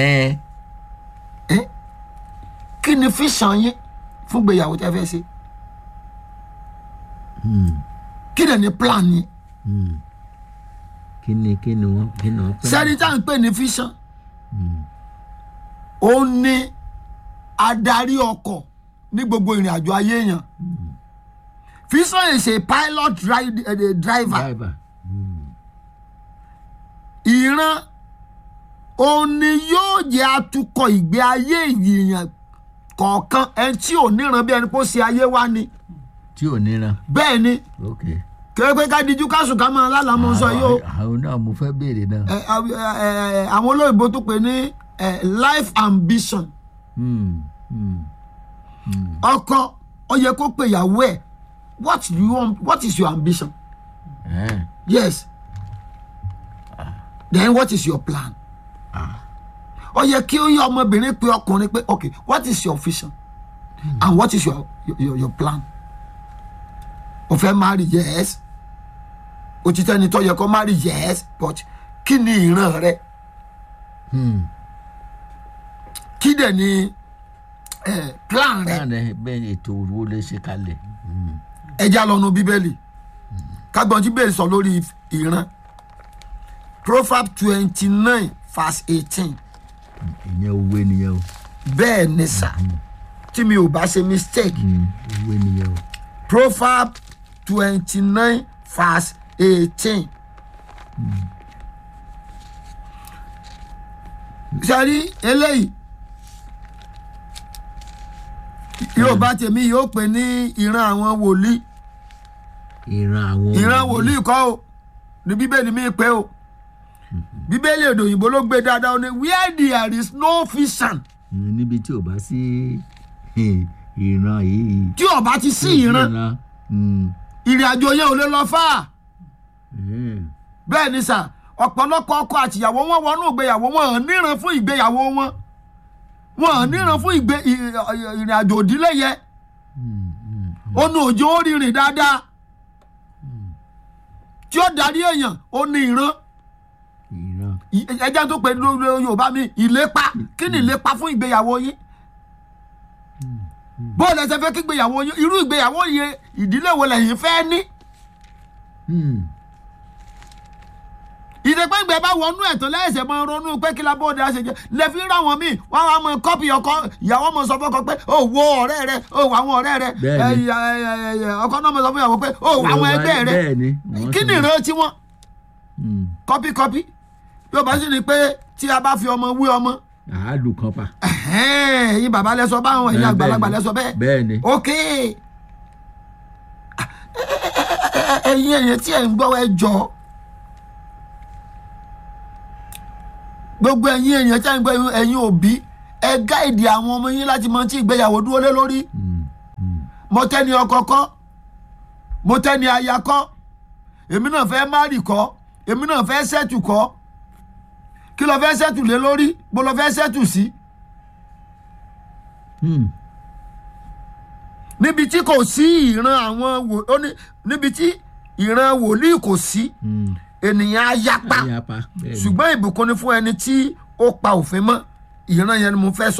kí ni fíṣàn yín fún gbéyàwó tẹ́ fẹ́ ṣe. kí ni ní plan yín. kí ni kí ni wọ́n kí ni wọ́n. sẹ́ni tá à ń pè ní fíṣàn. ó ní adarí ọkọ̀ ní gbogbo ìrìn àjò ayé yẹn. Vision is a pilot dri- uh, driver. driver. ìran òun ni yóò jẹ́ atukọ̀ ìgbé ayé èèyàn kọ̀ọ̀kan ẹni tí ò níran bí ẹni kó ṣe ayé wá ni. tí ò níran. bẹ́ẹ̀ ni ok. kéré pé ká dijú ká sùn ká máa lálàmú sọ yìí o. àwọn náà mo fẹ́ béèrè náà. àwọn olóyìnbó tó pè ní life ambition. ọkọ ó yẹ kó pe ìyàwó ẹ̀ what do you want, what is your ambition. Eh. yes. then what is your plan. ó yẹ kí ó yẹ ọmọbìnrin pé ọkùnrin pé okay what is your vision mm. and what is your your, your plan. o fẹ́ marry yes òtítọ́ ni tó yẹ kó marry yes but kí ni ìran rẹ. kí dẹ̀ ni eh, plan rẹ. plan rẹ bẹ́ẹ̀ ètò wo lè ṣe kalẹ̀. ẹ já lọ́nu bíbélì kágbọ́n tí bẹ́ẹ̀ sọ lórí ìran Proverbs twenty nine verse eighteen. ìyẹn òwe nìyẹn o. bẹ́ẹ̀ ni sà tí mi ò bá ṣe mistake. òwe nìyẹn o. Proverbs twenty nine verse eighteen. sẹ́rí eléyìí yóò bá tèmi yóò pè ní ìran àwọn wòlíì. ìran àwọn ìran wòlíì kọ́ o ní bíbélì mi pé o bíbélì èdè òyìnbó ló gbé dáadáa ó ní where there is no vision. níbi tí ò bá sí ìran yìí. tí ò bá ti sí ìran ìrìn àjò yẹn ò lè lọ fà. bẹ́ẹ̀ ni sà ọ̀pọ̀lọpọ̀ ọkọ àtìyàwó wọn wọnú ìgbéyàwó wọn hàn níran fún ìgbéyàwó wọn wọn hàn níran fún ìrìn àjò òdílé yẹn ọ̀nà òjò ó rìnrìn dáadáa tí ó darí èèyàn ó ní ìran ẹjẹ tó pè ní Yorùbá mi ìlépa kí ni ìlépa fún ìgbéyàwó yín bóòlù ẹsẹ fẹ́ kí ìgbéyàwó yín irú ìgbéyàwó yẹn ìdílé wo lẹ́yìn fẹ́ ní. ìdẹ́pẹ́ ìgbẹ́ bá wọnú ẹ̀tọ́ lẹ́sẹ̀ máa ronú pé kí lábọ́ọ̀dẹ á ṣe jẹ́ lẹ́fí ń ráwọn míì wọ́n á máa kọ́pì ọkọ ìyàwó mọ̀ sọ fọ́kọ pé ó wo ọ̀rẹ́ rẹ ó wọ àwọn ọ̀rẹ́ rẹ ọkọ náà mọ̀ sọ fún ìyàwó pé ó wọ àwọn ẹgbẹ́ rẹ kí ni ìran tí wọ́n kọ́pì kọ́pì yóò bá sì ní pé tí a bá fi ọmọ wí ọmọ. àálù kan pa. ẹ̀yin bàbá lẹ́sọ báwọn ẹ̀yin àgbàlagbà lẹ́sọ bẹ́ẹ̀. bẹ́ẹ̀ni. ok ẹ̀yin ẹ̀yin tí ẹ̀ ń gbọ́ ẹ jọ gbogbo ẹ̀yin èèyàn tí a ń gbọ́ ẹ̀yin òbí ẹ gáìdì àwọn ọmọ yín láti mọ tí ìgbéyàwó dúró lé lórí. mo tẹ́ni ọkọ kọ́ mo tẹ́ni aya kọ́ èmi náà fẹ́ márì kọ́ èmi náà fẹ́ sẹ́tù kọ́ kí ló fẹ́ sẹ́tù lé lórí bó ló fẹ́ sẹ́tù sí. níbi tí kò sí ìran àwọn wò níbi tí ìran wòlíì kò sí. ènìyàn á yapa ṣùgbọ́n ìbùkún ni fún ẹni tí ó pa òfin mọ́ ìran yẹn ni mo fẹ́ sọ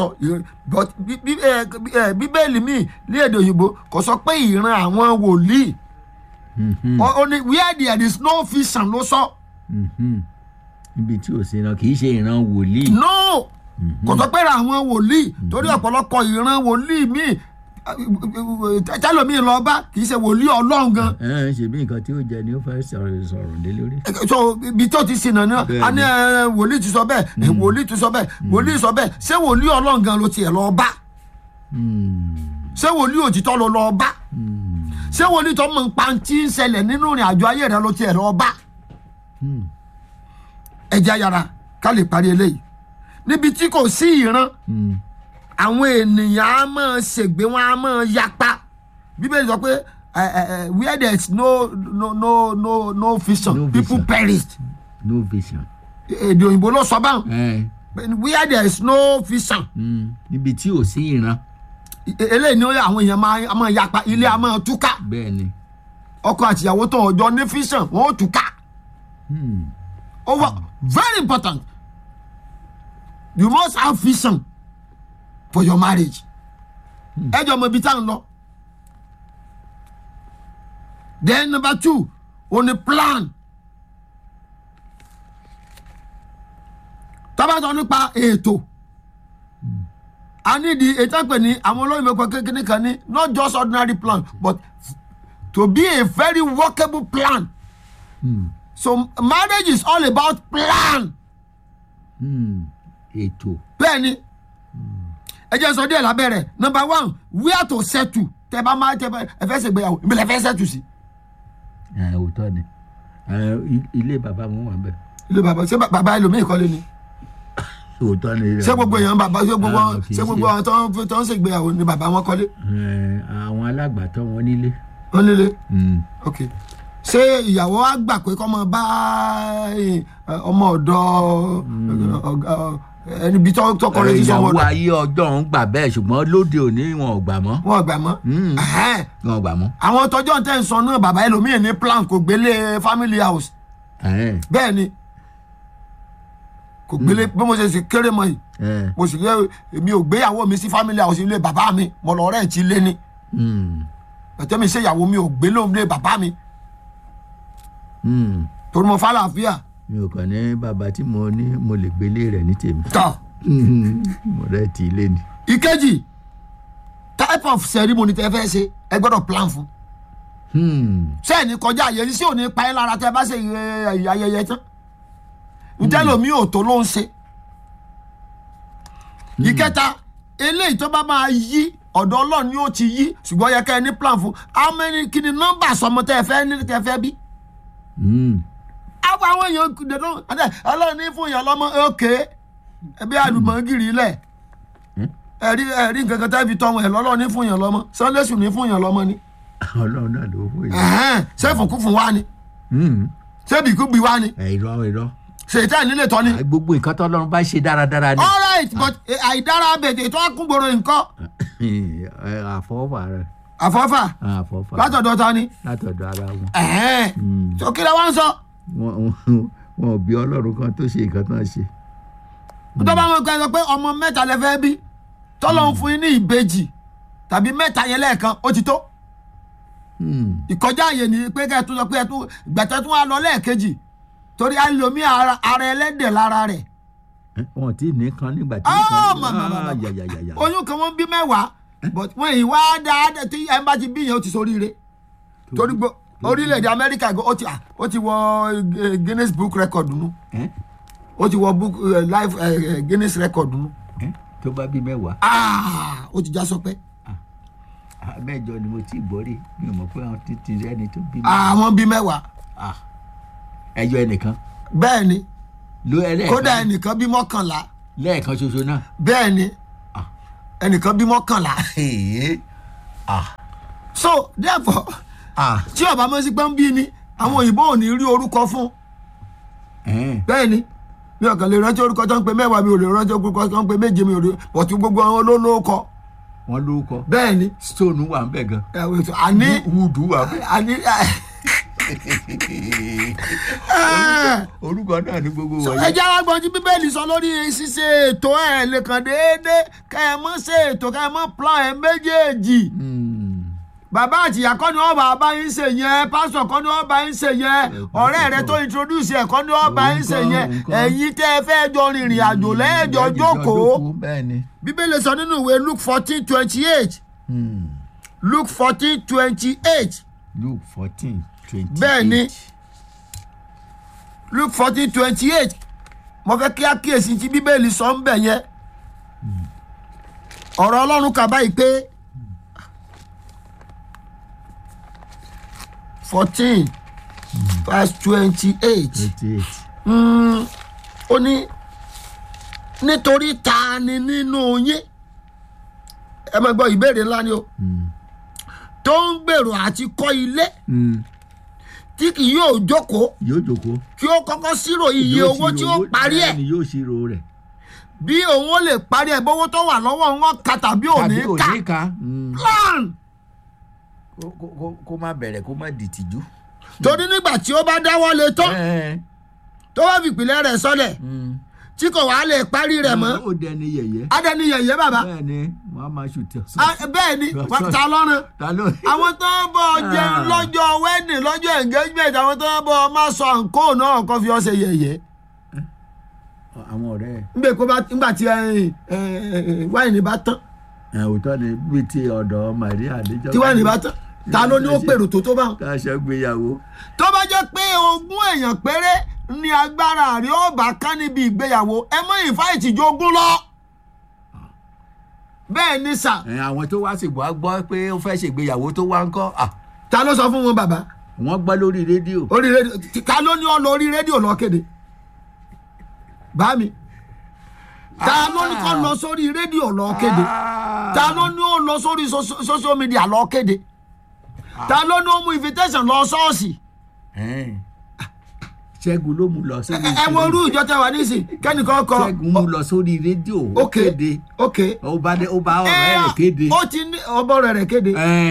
bíbélì mi ní èdè òyìnbó kò sọ pé ìran àwọn wòlíì ó ní where there is no vision ló sọ. níbi tí ò sí iran kì í ṣe ìran wòlíì. no kò sọ pé ra àwọn wòlíì torí ọ̀pọ̀lọpọ̀ ìran wòlíì míì tẹ́lọ̀mí lọ bá kì í ṣe wòlíì ọlọ́run gan. ẹ ẹ ṣe bí nǹkan tí ó jẹ ni ó fẹ́ sọ̀rọ̀ sọ̀rọ̀ dé lórí. so ibi tó ti sinà ni a ní wòlíì ti sọ bẹ́ẹ̀ wòlíì ti sọ bẹ́ẹ̀ wòlíì sọ bẹ́ẹ̀ ṣé wòlíì ọlọ́run gan ló tiẹ̀ lọ bá ṣé wòlíì òtítọ́ ló lọ bá ṣé wòlíì tó mọ̀ nípa tí ń ṣẹlẹ̀ nínú ìrìn àjò ayé rẹ ló tiẹ̀ lọ bá. ẹ jẹ́ yára ká lè parí eléyìí níbi tí kò sí ìran àwọn ènìyàn á máa ṣègbè wọn á máa yapa bíbélì sọ pé where there is no no no no no vision No people vision. perished no vision. èdè òyìnbó ló sọ báwọn ẹ where there is no vision níbi tí ò sí ìran. e- eléyìí ni àwọn èèyàn máa á máa yapa ilé á máa túká bẹ́ẹ̀ ni. ọkọ àtìyàwó tó ọjọ́ ní vision wọn ó túká over very important you must have vision for your marriage ẹ jọ mọ ibi tá à ń lọ then number two o ní plan tábàtọ̀ nípa ètò a ní di ètò àpè ní àwọn olóyìnbó kan kékeré kan ní not just ordinary plan but to be a very workable plan so marriage is all about plan ètò. bẹ́ẹ̀ ni ẹ jẹ́ sọ díẹ̀ lábẹ́rẹ̀ number one where to settle tẹ bá máa tẹ ẹ fẹ́ ṣègbéyàwó ìbílẹ̀ fẹ́ settle sí. ẹ òótọ́ ni ẹ, i- ilé bàbá mi wà bẹ́ẹ̀. ilé bàbá ṣé ba- bàbá ẹlòmíì kọ́lé ni òótọ́ ni. ṣé gbogbo èèyàn bàbá ṣé gbogbo Ah, kì í ṣé gbogbo ṣe. àwọn tó ń tó ń ṣègbéyàwó ni bàbá wọn kọ́lé ẹ, àwọn alágbàtọ́ wọn nílé. wọn nílé Mm. ok ṣé ìyàwó á gbà pé kọ́ mọ bá eh, ọmọ ọ̀dọ́ ọ̀gá- ẹni bí tọkọ rẹ ti sọ ìyàwó wọn ayé ọjọ́ ń gbà bẹ́ẹ̀ ṣùgbọ́n lóde òní wọn ò gbà mọ́. wọn gbà mọ́ Mm. Ẹhẹ́n. wọn ò gbà mọ́. àwọn tọjọ́ tẹ̀ ń sọ náà bàbá ẹlòmíì ní plan kò gbélé family house Ẹ, bẹ́ẹ̀ ni kò gbélé bí mo ṣe sì kéré mọ́ yìí ẹ, mo sì lé èmi ò gbéyàwó mi sí family house ilé bàbá mi mo lọ rẹ̀ ti lé ní mm, ẹ̀tẹ́ mi ṣe ìyàwó mi ò gbé lóun lé bàbá mi mm. torí mo fàlàáfíà mi ò kàn ní bàbá tí mo ní mo lè gbélé rẹ̀ ní tèmi. tọ̀. mo rẹ̀ ti ilé ni. ìkejì type of ceremony tẹ fẹ́ ṣe ẹ gbọ́dọ̀ plan fún Hmm. sẹ́ẹ̀ni kọjá àyè sí òní pa ẹ́ lára tẹ bá ṣe ìyẹ- ayẹyẹ tán ǹjẹ́ lomi ò tó ló ń ṣe. ìkẹta eléyìí tó bá máa yí ọ̀dọ̀ ọlọ́run ni ó ti yí ṣùgbọ́n yẹ kẹ́ ẹ ní plan fún how many kí ni nọ́mbà sọmọ tẹ́ ẹ fẹ́ ní tẹ́ ẹ fẹ́ bí. Hmm. àwọn àwọn èèyàn dèdò ọlọ́run ní fún yàn lọ́mọ òkè ẹbí àlùmọ́gìrì lẹ̀ ẹ̀rí ẹ̀rí nǹkan kan tẹ́ fi tọ́ wọn ẹ̀ lọ́lọ́run ní fún yàn lọ́mọ sọ́lẹ́sù ní fún yàn lọ́mọ ni ọlọ́run náà ló fún yìí. ẹ̀hẹ́n, ṣé fòkúfù wá ni Hmm. ṣé bìkúbi wá ni ẹ, irọ́ irọ́ ṣètẹ́ nílé tọ́ ni. gbogbo nǹkan tó ọlọ́run bá ṣe dáradára ni. all right but eh, àìdára bèjè tó kúngboro nǹkan Ẹ, àfọwọ́fà rẹ̀ àfọ́fà àfọwọ́fà látọ̀dọ̀ ta ni. látọ̀dọ̀ ara wọn. ẹ̀hẹ́n, Hmm. tó kí ló wá ń sọ. wọn wọn- wọn ò bí ọlọ́run kan tó ṣe nǹkan tó ń ṣe. tó bá wọn kọ́ ẹ sọ pé ọmọ mẹ́ta lẹ fẹ́ bí tọ́lọ́ ń fún yín ní ìbejì tàbí mẹ́ta yẹn lẹ́ẹ̀kan ó ti tó. Hmm. ìkọjá àyè ni pé kẹ́ ẹ tún sọ pé ẹ tún gbẹ̀tẹ́ tún wá lọ lẹ́ẹ̀kejì torí àlòmí ara ara ẹlẹ́dẹ̀ lára rẹ̀ Ẹ, wọn ò tí ì ní kan nígbà tí. Ah, mà, mà, mà, mà. yàyàyàyà. oyún kan wọ́n bí mẹ́wàá but wọ́n yìí wá dáadáa tí ẹ bá ti bí yẹn ó ti soríire torí gbọ́ orílẹ̀-èdè amẹ́ríkà ó ti ah, ó ti wọ eh, guinness book record nu Ẹ, ó ti wọ book eh, life eh, guinness record nu ẹ, tó bá bí mẹ́wàá. ah ó ti já sọpẹ́ Ah, mẹ́jọ ni mo ti gbọ́ rí mi ò mọ̀ pé àwọn títí ẹni tó bí àwọn bí mẹ́wàá Ah, ẹyọ ẹnìkan bẹ́ẹ̀ ni ló ẹlẹ́ẹ̀kan kódà ẹnìkan bí mọ́kànlá lẹ́ẹ̀kan ṣoṣo náà. bẹ́ẹ̀ ni Ah. ẹnìkan bí mọ́kànlá Ah, so therefore ah, tí ọba mọ́ sí pé ń bí ni àwọn òyìnbó ò ní rí orúkọ fún ẹ̀ẹ́n. bẹ́ẹ̀ ni mi ò kàn lè rántí orúkọ tó ń pe mẹ́wàá mi ò lè rántí orúkọ tó ń pe méje mi ò lè pọ̀tù gbogbo àwọn olólókọ wọ́n lórúkọ bẹ́ẹ̀ ni stone wà ń bẹ̀ gan ẹ̀wẹ̀ tó- àní wúdù wà ń bẹ̀. àní orúkọ náà ní gbogbo so wọ̀nyí. ẹ jẹ́ wá gbọ́n tí bíbélì sọ lórí ṣíṣe ètò ẹ̀ lè kàn déédéé kẹ́ ẹ mọ́ ṣe ètò kẹ́ ẹ mọ́ plan ẹ̀ méjèèjì Hmm. bàbá àti ìyá kọ́ ni wọ́n bá bá yín ṣe yẹn pásítọ̀ kọ́ ni wọ́n bá yín ṣe yẹn ọ̀rẹ́ rẹ tó introduce ẹ̀ kọ́ ni wọ́n bá yín ṣe yẹn ẹ̀yin tẹ́ ẹ fẹ́ jọ rìnrìn àjò lẹ́ẹ̀jọ jókòó bíbélì sọ nínú ìwé Luke fourteen twenty eight Luke fourteen twenty eight Luke fourteen twenty eight bẹ́ẹ̀ ni Luke fourteen twenty eight mo fẹ́ kí á kíyèsí tí bíbélì sọ ń bẹ̀ yẹn ọ̀rọ̀ Ọlọ́run kà báyìí pé fourteen verse twenty eight ó ní nítorí ta ni nínú yín ẹ máa gbọ́ ìbéèrè ńlá ni o tó ń gbèrò àti kọ́ ilé tí kì yóò jókòó yóò jókòó kí ó kọ́kọ́ ṣírò iye owó tí ó parí ẹ̀ yóò ṣírò rẹ̀ bí òun ó lè parí ẹ̀ bówó tó wà lọ́wọ́ wọn ka tàbí òní ká plan kó má bẹ̀rẹ̀ kó má dìtìjú. torí nígbà tí ó bá dáwọ́ lé tán tó bá fi ìpìlẹ̀ rẹ̀ sọlẹ̀ tí kò wá lè parí rẹ̀ mọ́. ó dẹni yẹ̀yẹ́. á dẹni yẹ̀yẹ́ bàbá. bẹ́ẹ̀ni wọn á máa ṣùtẹ̀. bẹ́ẹ̀ ni ta lọ́rùn. àwọn tó ń bọ̀ jẹun lọ́jọ́ wedding lọ́jọ́ engagement àwọn tó ń bọ̀ máa sọ àǹkó náà kó fi ọ́ ṣe yẹ̀yẹ́. àwọn ọ̀rẹ́ ẹ̀. nbẹ kó bá ngbà tí wáìnì bá tán. òótọ́ ni bíi ti ọ̀dọ̀ Maria àdéjọ́. tí wáìnì bá tán ta ló ní ó pèrò tó tó bá. ká ṣe gbéyàwó. tó bá jẹ́ pé ogún èèyàn péré ní agbára rí ó bá ká níbi ìgbéyàwó ẹ mọ ìfáìtì jogún lọ. bẹ́ẹ̀ ni sà. àwọn tó wá sì gbọ́ gbọ́ pé ó fẹ́ ṣègbéyàwó tó wá ń kọ́. ta ló sọ fún wọn bàbá. wọ́n gbọ́ lórí rédíò. orí rédíò ta ló ní ọ lọ orí rédíò lọ kéde. bá mi. ta ló ní kó lọ sórí rédíò lọ kéde. ta ló ní ó lọ sórí social media lọ kéde. ta ló ní ó mú invitation lọ ṣọ́ọ̀ṣì. Ṣẹ́gun ló mú lọ sórí rédíò. ẹ wo orú ìjọ tẹ wà nísìn kẹ́nìkan kọ. Ṣẹ́gun mú lọ sórí rédíò ó kéde. ok ó bá ó bá ọ̀rẹ́ rẹ̀ kéde. ó ti ní ọbọ rẹ̀ kéde.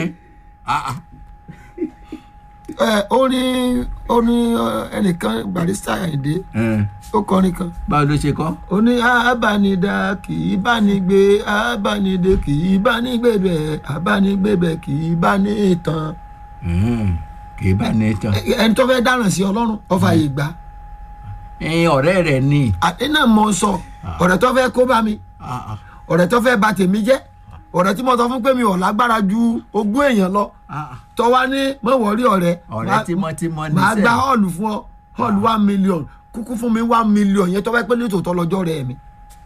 ó ní ó ní ẹnìkan Barrister Àyìndé ó kọrin kan. báwo ló ṣe kọ. ó ní abánidá kì í bá ní gbé abánidé kì í bá ní gbé bẹ́ẹ̀ abánigbé bẹ́ẹ̀ kì í bá ní tán. kì í bá ní tán. ẹni tó fẹ́ dáràn sí Ọlọ́run ọfà yìí gbà. ọ̀rẹ́ rẹ̀ ni. àdínà mọ̀ sọ ọ̀rẹ́ tó fẹ́ kó bá mi ọ̀rẹ́ tó fẹ́ bà tèmi jẹ́ ọ̀rẹ́ tí mo sọ fún pé mi ò lágbára ju ogún èèyàn lọ tó wá ní mọ̀wọ́rí ọ̀rẹ́ ọ̀rẹ́ tímọ́tímọ́ ní sẹ́ẹ̀ máa gba họ́ọ̀lù fún ọ họ́ọ̀lù one million kúkú fún mi one million yẹn tó fẹ́ pé ní tòótọ́ lọ́jọ́ rẹ̀ mi.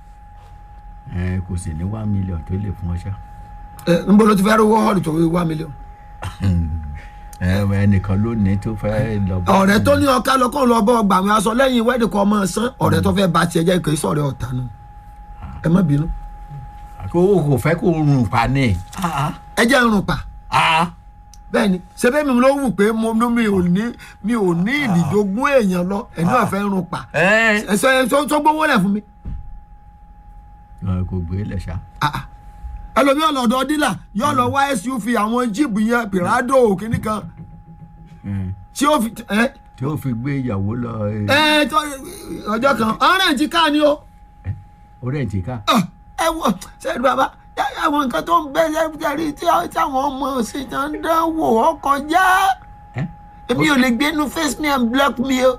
ẹ kò sì ní one million tó lè fún ọ ṣá. ẹ ń bọ́ ló ti fẹ́ rówó họ́ọ̀lù tó one million. ẹnìkan ló ní tó fẹ́ lọ bá. ọ̀rẹ́ tó ní ọ̀ká lọ kó lọ bọ́ ọgbà mi aṣọ lẹ́yìn wẹ́ẹ̀dì kan ọmọ sán ọ̀rẹ́ tó fẹ́ bá tiẹ̀ jẹ́ kì í sọ̀rẹ́ ọ̀tá nù ẹ má bínú. kó o kò fẹ́ kó o rùn pa ní. ẹ jẹ́ rùn pa. bẹ́ẹ̀ ni ṣebí mi ló wù pé mo mi ò ní mi ò ní ìdìjogún èèyàn lọ ẹ̀ní ọ̀fẹ́ rùn pa. ẹ̀sẹ̀ tó gbówó lẹ̀ fún mi. kò gbé lẹ̀ ṣá. ẹlòmíì ọlọ́dọ̀ dílà yóò lọ wá S U V àwọn jíìpù yẹn Pirado kìíní kan tí ó fi. tí ó fi gbé ìyàwó lọ. ọjọ́ kan ọ̀rẹ́ ti ká ni o. ọ̀rẹ́ ti ká. ẹ wọ sẹ́yìn bàbá àwọn nǹkan tó ń bẹ lẹ́rìí tí àwọn ọmọ sì ti ń dánwò ọkọ̀ já èmi ò lè gbénu face me and block me o.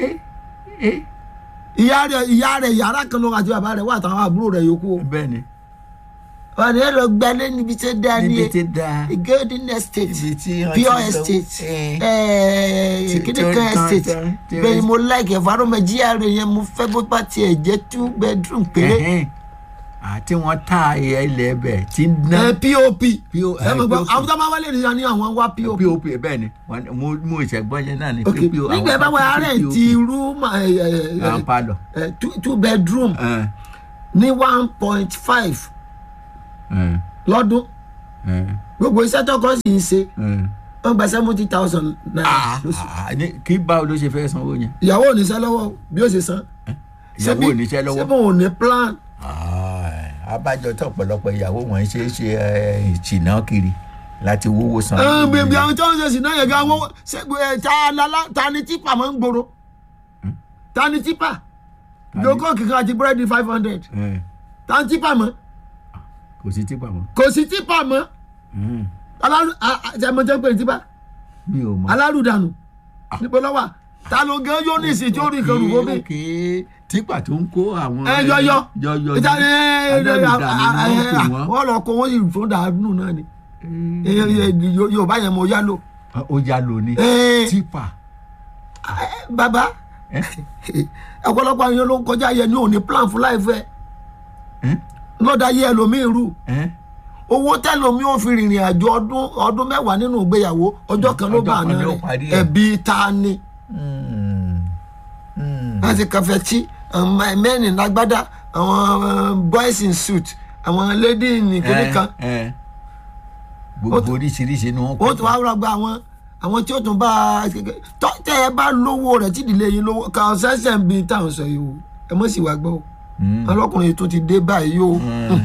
ìyá rẹ̀ ìyá rẹ̀ yàrá kan ló àti bàbá rẹ̀ wà táwọn àbúrò rẹ̀ yòókù o. bẹ́ẹ̀ ni. wọ́n ní ẹ lọ gbalẹ̀ níbi tó dáa ní níbi tó dáa golden estate pure estate kìnìkan estate bẹ́ẹ̀ ni mo like environment G R yẹn mo fẹ́ bó bá tiẹ̀ jẹ́ two bedroom péré. àti wọn ta ilẹ̀ ẹbẹ̀ tí ń ná. P O P ẹ mọ̀ gbọ́ àwọn tó máa wálé nìyẹn ní àwọn wá P O P. P O P bẹ́ẹ̀ ni mo ìṣẹ̀gbọ́n yẹn náà ni pé P O P. nígbà bá wà arẹ̀ ti room palọ̀ two bedroom ní one point five lọ́dún gbogbo iṣẹ́ tó kọ́ sí í ṣe wọ́n gba seventy thousand naira lóṣù. kí báwo ló ṣe fẹ́ sanwó yẹn. ìyàwó ò ní iṣẹ́ lọ́wọ́ bí ó ṣe san. ìyàwó ò ní iṣẹ́ lọ́wọ́. ṣé bó ò ní plan. abájọ tó ọ̀pọ̀lọpọ̀ ìyàwó wọn ṣe é ṣe ìṣìnà kiri láti wówó san. bèbè àwọn tó ń ṣe ìṣìnà yẹn gan wọ́n ta ni tipa máa ń gbòòrò ta ni tipa lóko kíkan àti búrẹ́dì five hundred ta ni tipa mọ́. kò sí tipa mọ́. kò sí tipa mọ́ alárù àjẹmọ́jẹ́ pé tipa mi ò mọ̀. alárùdànù níbo lọ́wọ́ ta ló gan yóò ní ìsìn tí ó rí nǹkan rúbọ bí. òkè tipa tó ń kó àwọn. ẹ yọyọ yọyọ ìta ní wọ́n wọ́n lọ kó wọ́n sì fún dàánù náà ni yorùbá yẹn mo yá lò. ó yá lò ní tipa. bàbá ọ̀pọ̀lọpọ̀ àwọn yẹn ló ń kọjá yẹn ní òní plan fún láìfẹ́ lọ́dà yẹ ẹlòmíì rú owó tẹ́lòmíì ò fi rìnrìn àjò ọdún ọdún mẹ́wàá nínú ìgbéyàwó ọjọ́ kan ló bá àná rẹ̀ ẹ̀bí ta ni láti kàfẹ́ tí mẹ́rin lágbádá àwọn boys in suit àwọn lady nìkéde kan gbogbo oríṣiríṣi ni wọ́n kọ́ ó tún wá rọgbà àwọn àwọn tí ó tún bá tẹ́ ẹ bá lówó rẹ̀ tí ìdílé yín lówó kàn ṣẹ̀ṣẹ̀ ń bí táwọn sọ yìí o ẹ mọ̀ sí wa gbọ́ o ọlọ́kùnrin tó ti dé báyìí o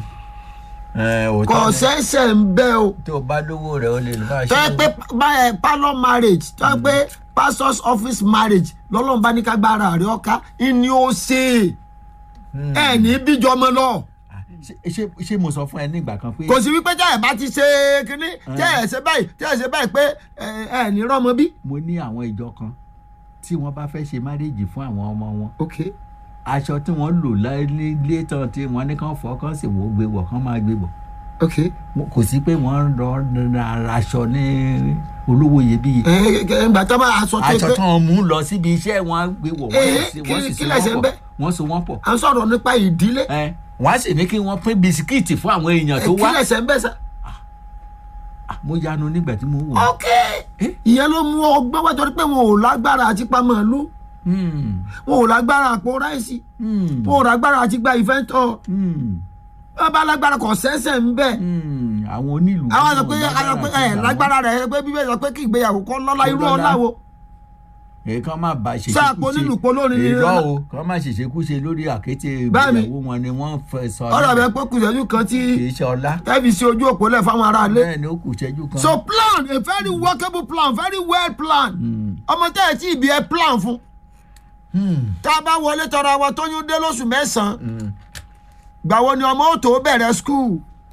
kò ṣẹ̀ṣẹ̀ ń bẹ́ o. tó o bá lówó rẹ̀ o lè lọ bá a ṣe. tó yẹ pé parlour marriage tó yẹ pé pastor's office marriage lọ́lọ́run bá ní ká gbára rẹ̀ ọ̀ka ìní ó ṣe ẹ̀ ní bíjọ́ ọmọ lọ. ṣé mo sọ fún ẹ nígbà kan pé. kò sí wípé tẹ́ ẹ̀ bá ti ṣe kínní tẹ́ ẹ̀ ṣe báyìí tẹ́ ẹ̀ ṣe báyìí pé ẹ̀ ní rọ́mọ bí. mo ní àwọn ìjọ kan tí wọ́n bá fẹ́ ṣe márèèjì fún àwọn ọmọ wọn. okay. aṣọ tí wọ́n lò lé tán tí wọ́n ní kàn fọ́ kàn sì wò ó gbé wọ̀ kàn máa gbé wọ̀. okay. kò sí pé wọ́n lọ ra aṣọ ní olówó iyebíye. ẹ ẹ gbà tó bá aṣọ tó gbé. aṣọ tí wọ́n mú lọ síbi iṣẹ́ wọn gbé wọ̀ wọ́n sì so wọ́n pọ̀ wọ́n so wọ́n pọ̀. à ń sọ̀rọ̀ nípa ìdílé. wọ́n á sì ní kí wọ́n pín bisikíìtì fún àwọn èèyàn tó wá. kí lẹ̀sẹ̀ ń bẹ̀ sá. mo yanu nígbà tí mo wò. ok ìyẹn ló mú ọgbọ́n wá torí pé wọn ò lágbára àti pa màálù wọn ò lágbára àpò ráìsì wọn ò lágbára àti gba ìfẹ́ tọ́ wọn bá lágbára kò sẹ́sẹ̀ ń bẹ̀. àwọn onílù. àwọn sọ pé àwọn pé ẹ lágbára rẹ pé bíbélì sọ pé kí ìgbéyàwó kọ́ lọ́lá irú ọ̀la wo. èyí kan máa bá ṣèṣekúṣe sáà pọ̀ nílùú pọ̀ lónìí ni. irọ́ o kan máa ṣèṣekúṣe lórí àkété ìgbéyàwó wọn ni wọ́n fẹ́ sọ. ọ̀rọ̀ bẹ pé kùsẹ́jú kan tí kì í ṣe ọlá. tẹ́bi sí ojú òpó lẹ̀ fáwọn aráalé. bẹ́ẹ̀ ni ó kù ṣẹ́jú kan. so plan a very workable plan very well plan ọmọ tẹ́ ẹ̀ tí ì bí ẹ plan fún. tá a bá wọlé tọrọ àwọn tó yún dé lóṣù mẹ́sàn-án gbàwo ni ọmọ ó tó bẹ̀rẹ̀ skul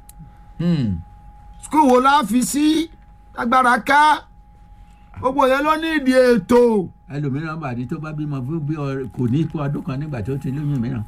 skul wo la fi sí agbára ká gbogbo yẹn ló ní ìdí ètò. ẹlòmíràn bàdí tó bá bímọ fún bí kò ní ikú ọdún kan nígbà tó ti lóyún mìíràn.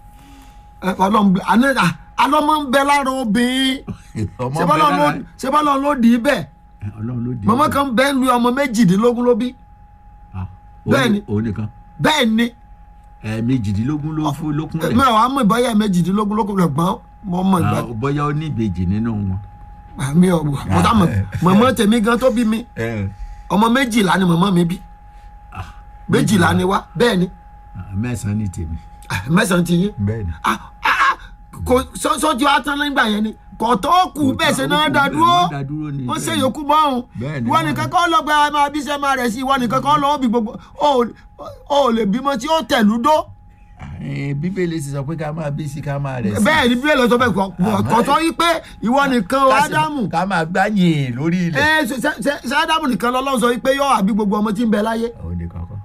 alọ́mọ ń bẹ lára obìnrin ṣé bọ́lá ló dì í bẹ́ẹ̀ mọ́mọ́ kan bẹ́ẹ̀ lu ọmọ méjìdínlógún ló bí. bẹ́ẹ̀ ni bẹ́ẹ̀ ni ẹ méjìdínlógún ló fún lókun rẹ. mẹ́wàá mú ìbọyá méjìdínlógún lókun rẹ gbọ́n mọ́ mọ́ ìgbà. bóyá ó ní ìbejì nínú wọn. mi ò mọ̀ tá mọ̀ mọ̀mọ́ tèmi gan tó bí mi ọmọ méjìlá ni mọ̀mọ́ mi bí méjìlá ni wá bẹ́ẹ̀ ni. mẹ́sàn-án ni tèmi. mẹ́sàn-án ti yín. bẹ́ẹ̀ ni. kò sọ́jú atán nígbà yẹn ni kò tó kù bẹ́ẹ̀ ṣe náà dá dúró wọ́n ṣe yòókù bọ́ọ̀hún ìwọ nìkan kọ́ lọ́gbà máa bí sẹ́ máa rẹ̀ sí ìwọ nìkan kọ́ lọ́wọ́ bí gbogbo ó lè bímọ tí ó tẹ̀lú dó. bíbélì ti sọ pé ká máa bí sí ká máa rẹ̀ sí. bẹ́ẹ̀ ni bíbélì sọ bẹ́ẹ̀ kọ́ tó yí pé ìwọ nìkan o ádámù. ká máa gbáyìn lórí ilẹ̀. ẹ ṣe ádámù nìkan lọ́lọ́run sọ pé yóò àbí gbogbo ọmọ tí ń bẹ láyé. ó ní kankan.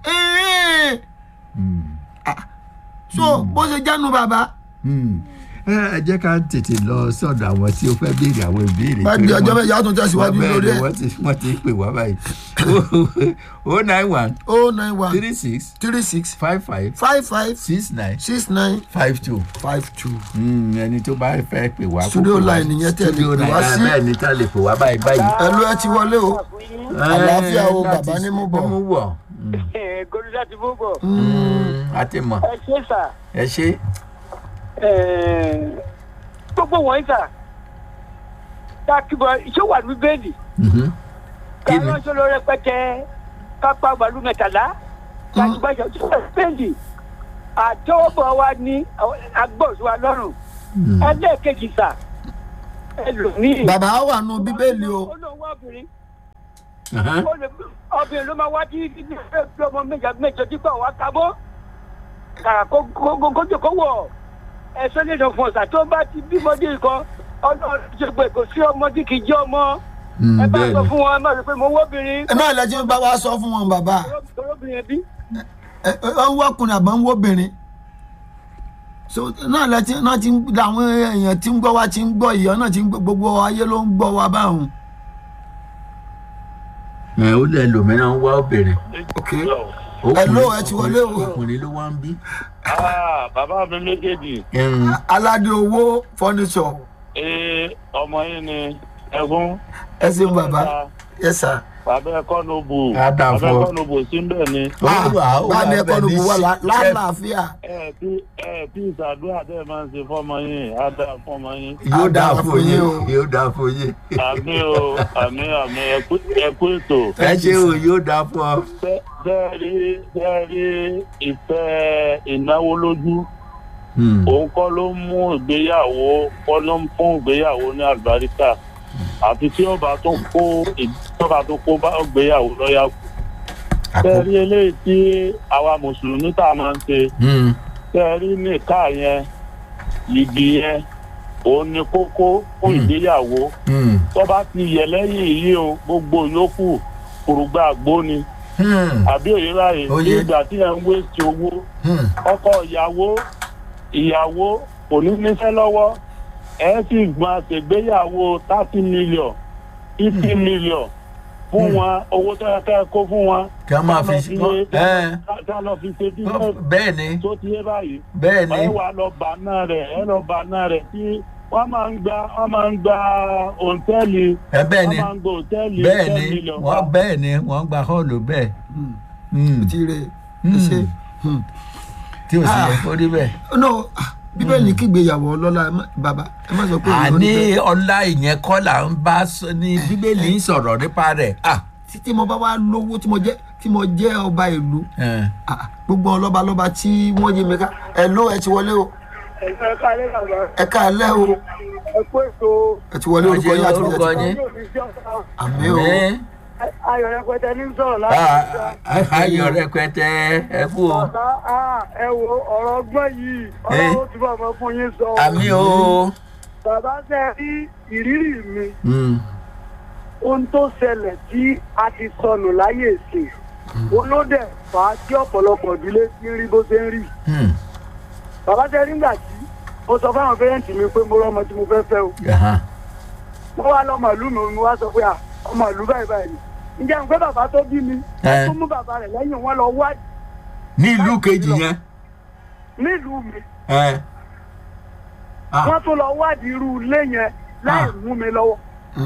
so bó ṣe jánu bàbá. ẹ jẹ́ ká tètè lọ sọ́dọ̀ àwọn tí ó fẹ́ béèrè àwọn ìbéèrè. bá a di ọjọ́ mẹ́jọ á tún tẹ̀síwájú lórí ẹ̀. wọ́n ti pè wá báyìí. o nine one. o nine one. three six. three six. five five. five five. six nine. six nine. five two. five two. ẹni tó bá fẹ́ pè wá. studio line nìyẹn tẹ̀ lè pè wá sí. bẹ́ẹ̀ ni tá lè pè wá báyìí báyìí. ẹlú ẹ ti wọlé o àlàáfíà o bàbá ní mú bọ̀. mú bọ̀. gòlùdà ti mú bọ̀. a ti mọ̀. ẹ ṣe sà. ẹ ṣe. gbogbo wọ̀nyí sà dákìbọ̀ iṣẹ́ wà ní bẹ́ẹ̀lì. kí ni káwọn ṣọlọ rẹpẹtẹ kápá gbàlú mẹ́tàlá gbàgbàjà iṣẹ́ wà ní bẹ́ẹ̀lì àtọwọ́bọ̀ wa ní agbóòsù wa lọ́rùn ẹlẹ́ẹ̀kejì sà ẹlòmíì. bàbá wà nù bíbélì o. olówó obìnrin obìnrin ló máa wá tí ọmọ méjì mẹ́jọ dípò wá kábọ́ kókó kó wọ̀ ẹ̀sọ́ lè dàn fún ọ̀sà tó bá ti bímọ dé ikọ̀ ọlọ́run ṣe pé kò sí ọmọ tí kì í jẹ́ ọmọ ẹ bá sọ fún wọn ẹ má rí pé mo wọ́bìnrin. ẹ má lẹ́jọ́ bá wa sọ fún wọn bàbá. olóbìnrin bí. ẹ ẹ ń wọ́kùnrin àbọ̀ ń wọ́bìnrin. so náà lẹ́tí náà ti ń làwọn èèyàn tí ń gbọ́ wa ti ń gbọ́ ìyọ́ náà ti ń gbọ́ gbogbo ayé ló ń gbọ́ wa báwọn. ẹ ó lẹ lòmíràn ń wá obìnrin. ok ẹ ló ẹ ti wọlé o. ọkùnrin ló wá ń bí. bàbá mi méjèèjì. aládé owó furniture. ee ọmọ yín ni ẹgún. ẹ ṣeun bàbá yes sir. bàbá ẹkọ nobu Á dà bàbá fún ọ. ẹkọ nobu síbẹ̀ ni. bá ní ẹkọ lóbu wà lálàáfíà. ẹ bí ẹ bí ìsàdúrà tẹ ẹ máa ń ṣe fọmọ yín á dà fún ọmọ yín. yóò dáa fún yín o yóò dáa fún yín. àmì o àmì àmì ẹkú ẹkú ètò. ẹ ṣe o yóò dáa fún ọ. bẹ́ẹ̀rí bẹ́ẹ̀rí ìfẹ́ ìnáwó lójú òun kọ́ ló ń mú ìgbéyàwó kọ́ ló ń fún ìgbéyàwó ní àlùbáríkà àti tí ọba tó kó ìjọba tó kó bá ìgbéyàwó lọ́yà kù. bẹ́ẹ̀rí eléyìí tí àwa mùsùlùmí tá a máa ń ṣe bẹ́ẹ̀rí nìka yẹn yìgì yẹn òun ni kókó fún ìgbéyàwó tó bá ti yẹ lẹ́yìn yìí o gbogbo yòókù kùrùgbà àgbo ni àbí òye láàyè nígbà tí ẹ ń wé ti owó ọkọ ìyàwó ìyàwó kò ní níṣẹ́ lọ́wọ́ ẹ sì gbọ́n àṣègbéyàwó thirty million fifty million fún wọn owó tó yẹ ká kó fún wọn. kí wọ́n máa fi ṣe ká lọ fi ṣe bí bẹ́ẹ̀ ni tó ti yé báyìí. bẹ́ẹ̀ ni ẹ wà lọ bà náà rẹ̀ ẹ lọ bà náà rẹ̀ tí wọ́n máa ń gba wọ́n máa ń gba òǹtẹ́ẹ̀lì ẹ bẹ́ẹ̀ ni wọ́n máa ń gba òǹtẹ́ẹ̀lì bẹ́ẹ̀ ten ni million. wọ́n bẹ́ẹ̀ ni wọ́n gba họ́ọ̀lù bẹ́ẹ̀. ti rè é ṣe. tí o sì yẹ kó rí bẹ́ẹ̀. no bíbélì kígbéyàwó ọlọ́lá bàbá ẹ má sọ pé. àní ọlá ìyẹn kọ́ là ń bá ní bíbélì ń sọ̀rọ̀ nípa rẹ̀. tí mo bá wá lówó tí mo jẹ́ tí mo jẹ́ ọba ìlú gbogbo ọlọ́ba lọ́ba tí wọ́n yé mi ká ẹ ló ẹ ti wọlé o. ẹ ká lẹ́ bàbá. ẹ ká lẹ́ o. ẹ kó èso. ẹ ti wọlé orúkọ yín àti orúkọ yín. àmì o. ayọ̀ rẹpẹtẹ ní sọ̀rọ̀ láti. ayọ̀ rẹpẹtẹ ẹ kú o. bàbá ẹ wo ọ̀rọ̀ ọgbọ́n yìí ọlọ́run ti bọ̀ mọ́ fún yín sọ. àmì o. bàbá ṣe rí ìrírí mi ohun tó ṣẹlẹ̀ tí a ti sọnù láyé ìsìn olódẹ fà á tí ọ̀pọ̀lọpọ̀ ìdílé ti ń rí bó ṣe ń rí. bàbá ṣe rí ńgbà tí mo sọ fáwọn pẹ́rẹ́ǹtì mi pé mo rọ́mọ tí mo fẹ́ fẹ́ o. mo wá lọ́mọ ìlú mi mo wá sọ pé ọmọ ìlú báyìí báyìí ni ǹjẹ́ n pé bàbá tó bí mi ó tún mú bàbá rẹ̀ lẹ́yìn wọn lọ wá. ní ìlú kejì yẹn. nílùú mi wọ́n tún lọ wádìí irú ilé yẹn láì mú mi lọ́wọ́.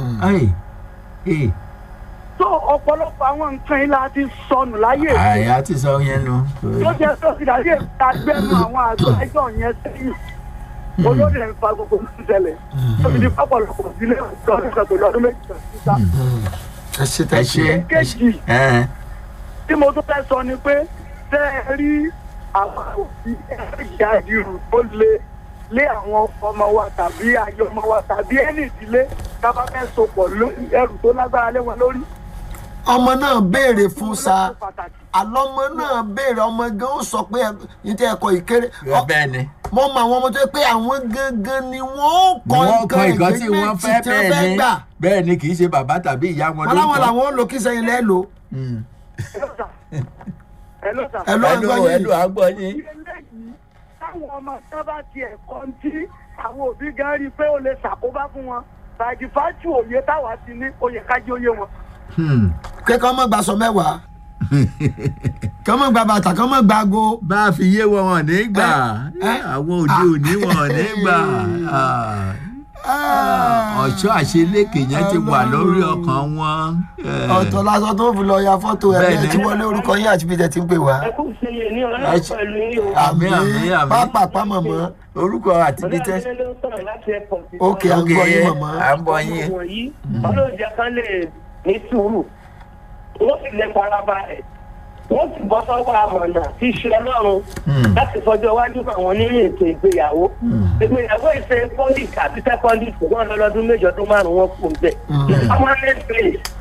tó ọ̀pọ̀lọpọ̀ àwọn nǹkan yìí la ti sọnù láyé. àyà ti sọ yẹn nu. tó jẹ́ tó ti dàbí èkúta gbẹ́nu àwọn àgbà ẹjọ́ yẹn sẹ́yìn olóde ń fa gbogbo ìṣẹ̀lẹ̀ tó ti di pápọ̀lọpọ̀ sílé ọdún kan tó lọ́dún méjì kan síta. ẹ ṣe tẹ ṣe. kejì tí mo tún fẹ́ sọ ni pé tẹ́ ẹ rí àwọn òbí ẹ̀yà ìrù tó lé lé àwọn ọmọ wa tàbí ayé ọmọ wa tàbí ẹni ìdílé ká bá fẹ́ sopọ̀ ẹrù tó lágbára lé wọn lórí. ọmọ náà béèrè fún sa àlọ́mọ náà béèrè ọmọ gan ó sọ pé ní tẹ́ ẹ̀kọ́ ìkéré. bẹ́ẹ̀ ni. mo mọ àwọn ọmọ tó yẹ pé àwọn gangan ni wọ́n kọ́ nǹkan ìgbẹ́gbẹ́ tí wọ́n fẹ́ gbà. bẹ́ẹ̀ ni kì í ṣe bàbá tàbí ìyá wọn ló ń kọ́. wọn láwọn làwọn ò lò kí sẹ́yìn lẹ́ẹ̀ lò. ẹ̀ló sà. ẹ̀ló àgbọ̀ yín. ẹ̀ló àgbọ̀ yín. táwọn ọmọ tó bá tiẹ̀ kọ́ ń tí àwọn òbí gan rí i pé ó lè ṣàkóbá fún wọn bàjìfáàtù òye táwa ti ní oyè kájí oyè wọn. kẹ́kọ̀ọ́ mọ̀ gbà sọ mẹ́wàá kọ́ mọ̀ gba bàtà kọ́ mọ̀ gba ago. bá a fi yé wọn wọn ní gbà àwọn òde òní wọn ní gbà ọ̀ṣọ́ àṣeléke yẹn ti wà lórí ọkàn wọn. ọ̀tọ̀ lásán tó fi lọ ya fọ́tò ẹ̀ bẹ́ẹ̀ tí wọ́n lé orúkọ yín àti bíi tẹ̀ tí ń pè wá. ẹ kú sí i ní ọlọ́run pẹ̀lú yín o. àmì àmì àmì pápá pámọ̀ mọ́. orúkọ àti bíi tẹ̀. ok à ń gbọ́ yín mọ̀mọ́. à ń gbọ́ yín. ọlọ́jà kan lè ní sùúrù wọ́n sì lè faraba ẹ̀ wọ́n sì bọ́ sọ́wọ́ àmọ̀nà tí ṣe ọlọ́run láti fọjọ́ iwájú àwọn nínú ètò ìgbéyàwó ìgbéyàwó ìṣe pọ́lìkì àti sẹ́kọ́ndì ṣùgbọ́n lọ́lọ́dún méjọ tó márùn-ún wọn kù bẹ́ẹ̀. àwọn ẹgbẹ́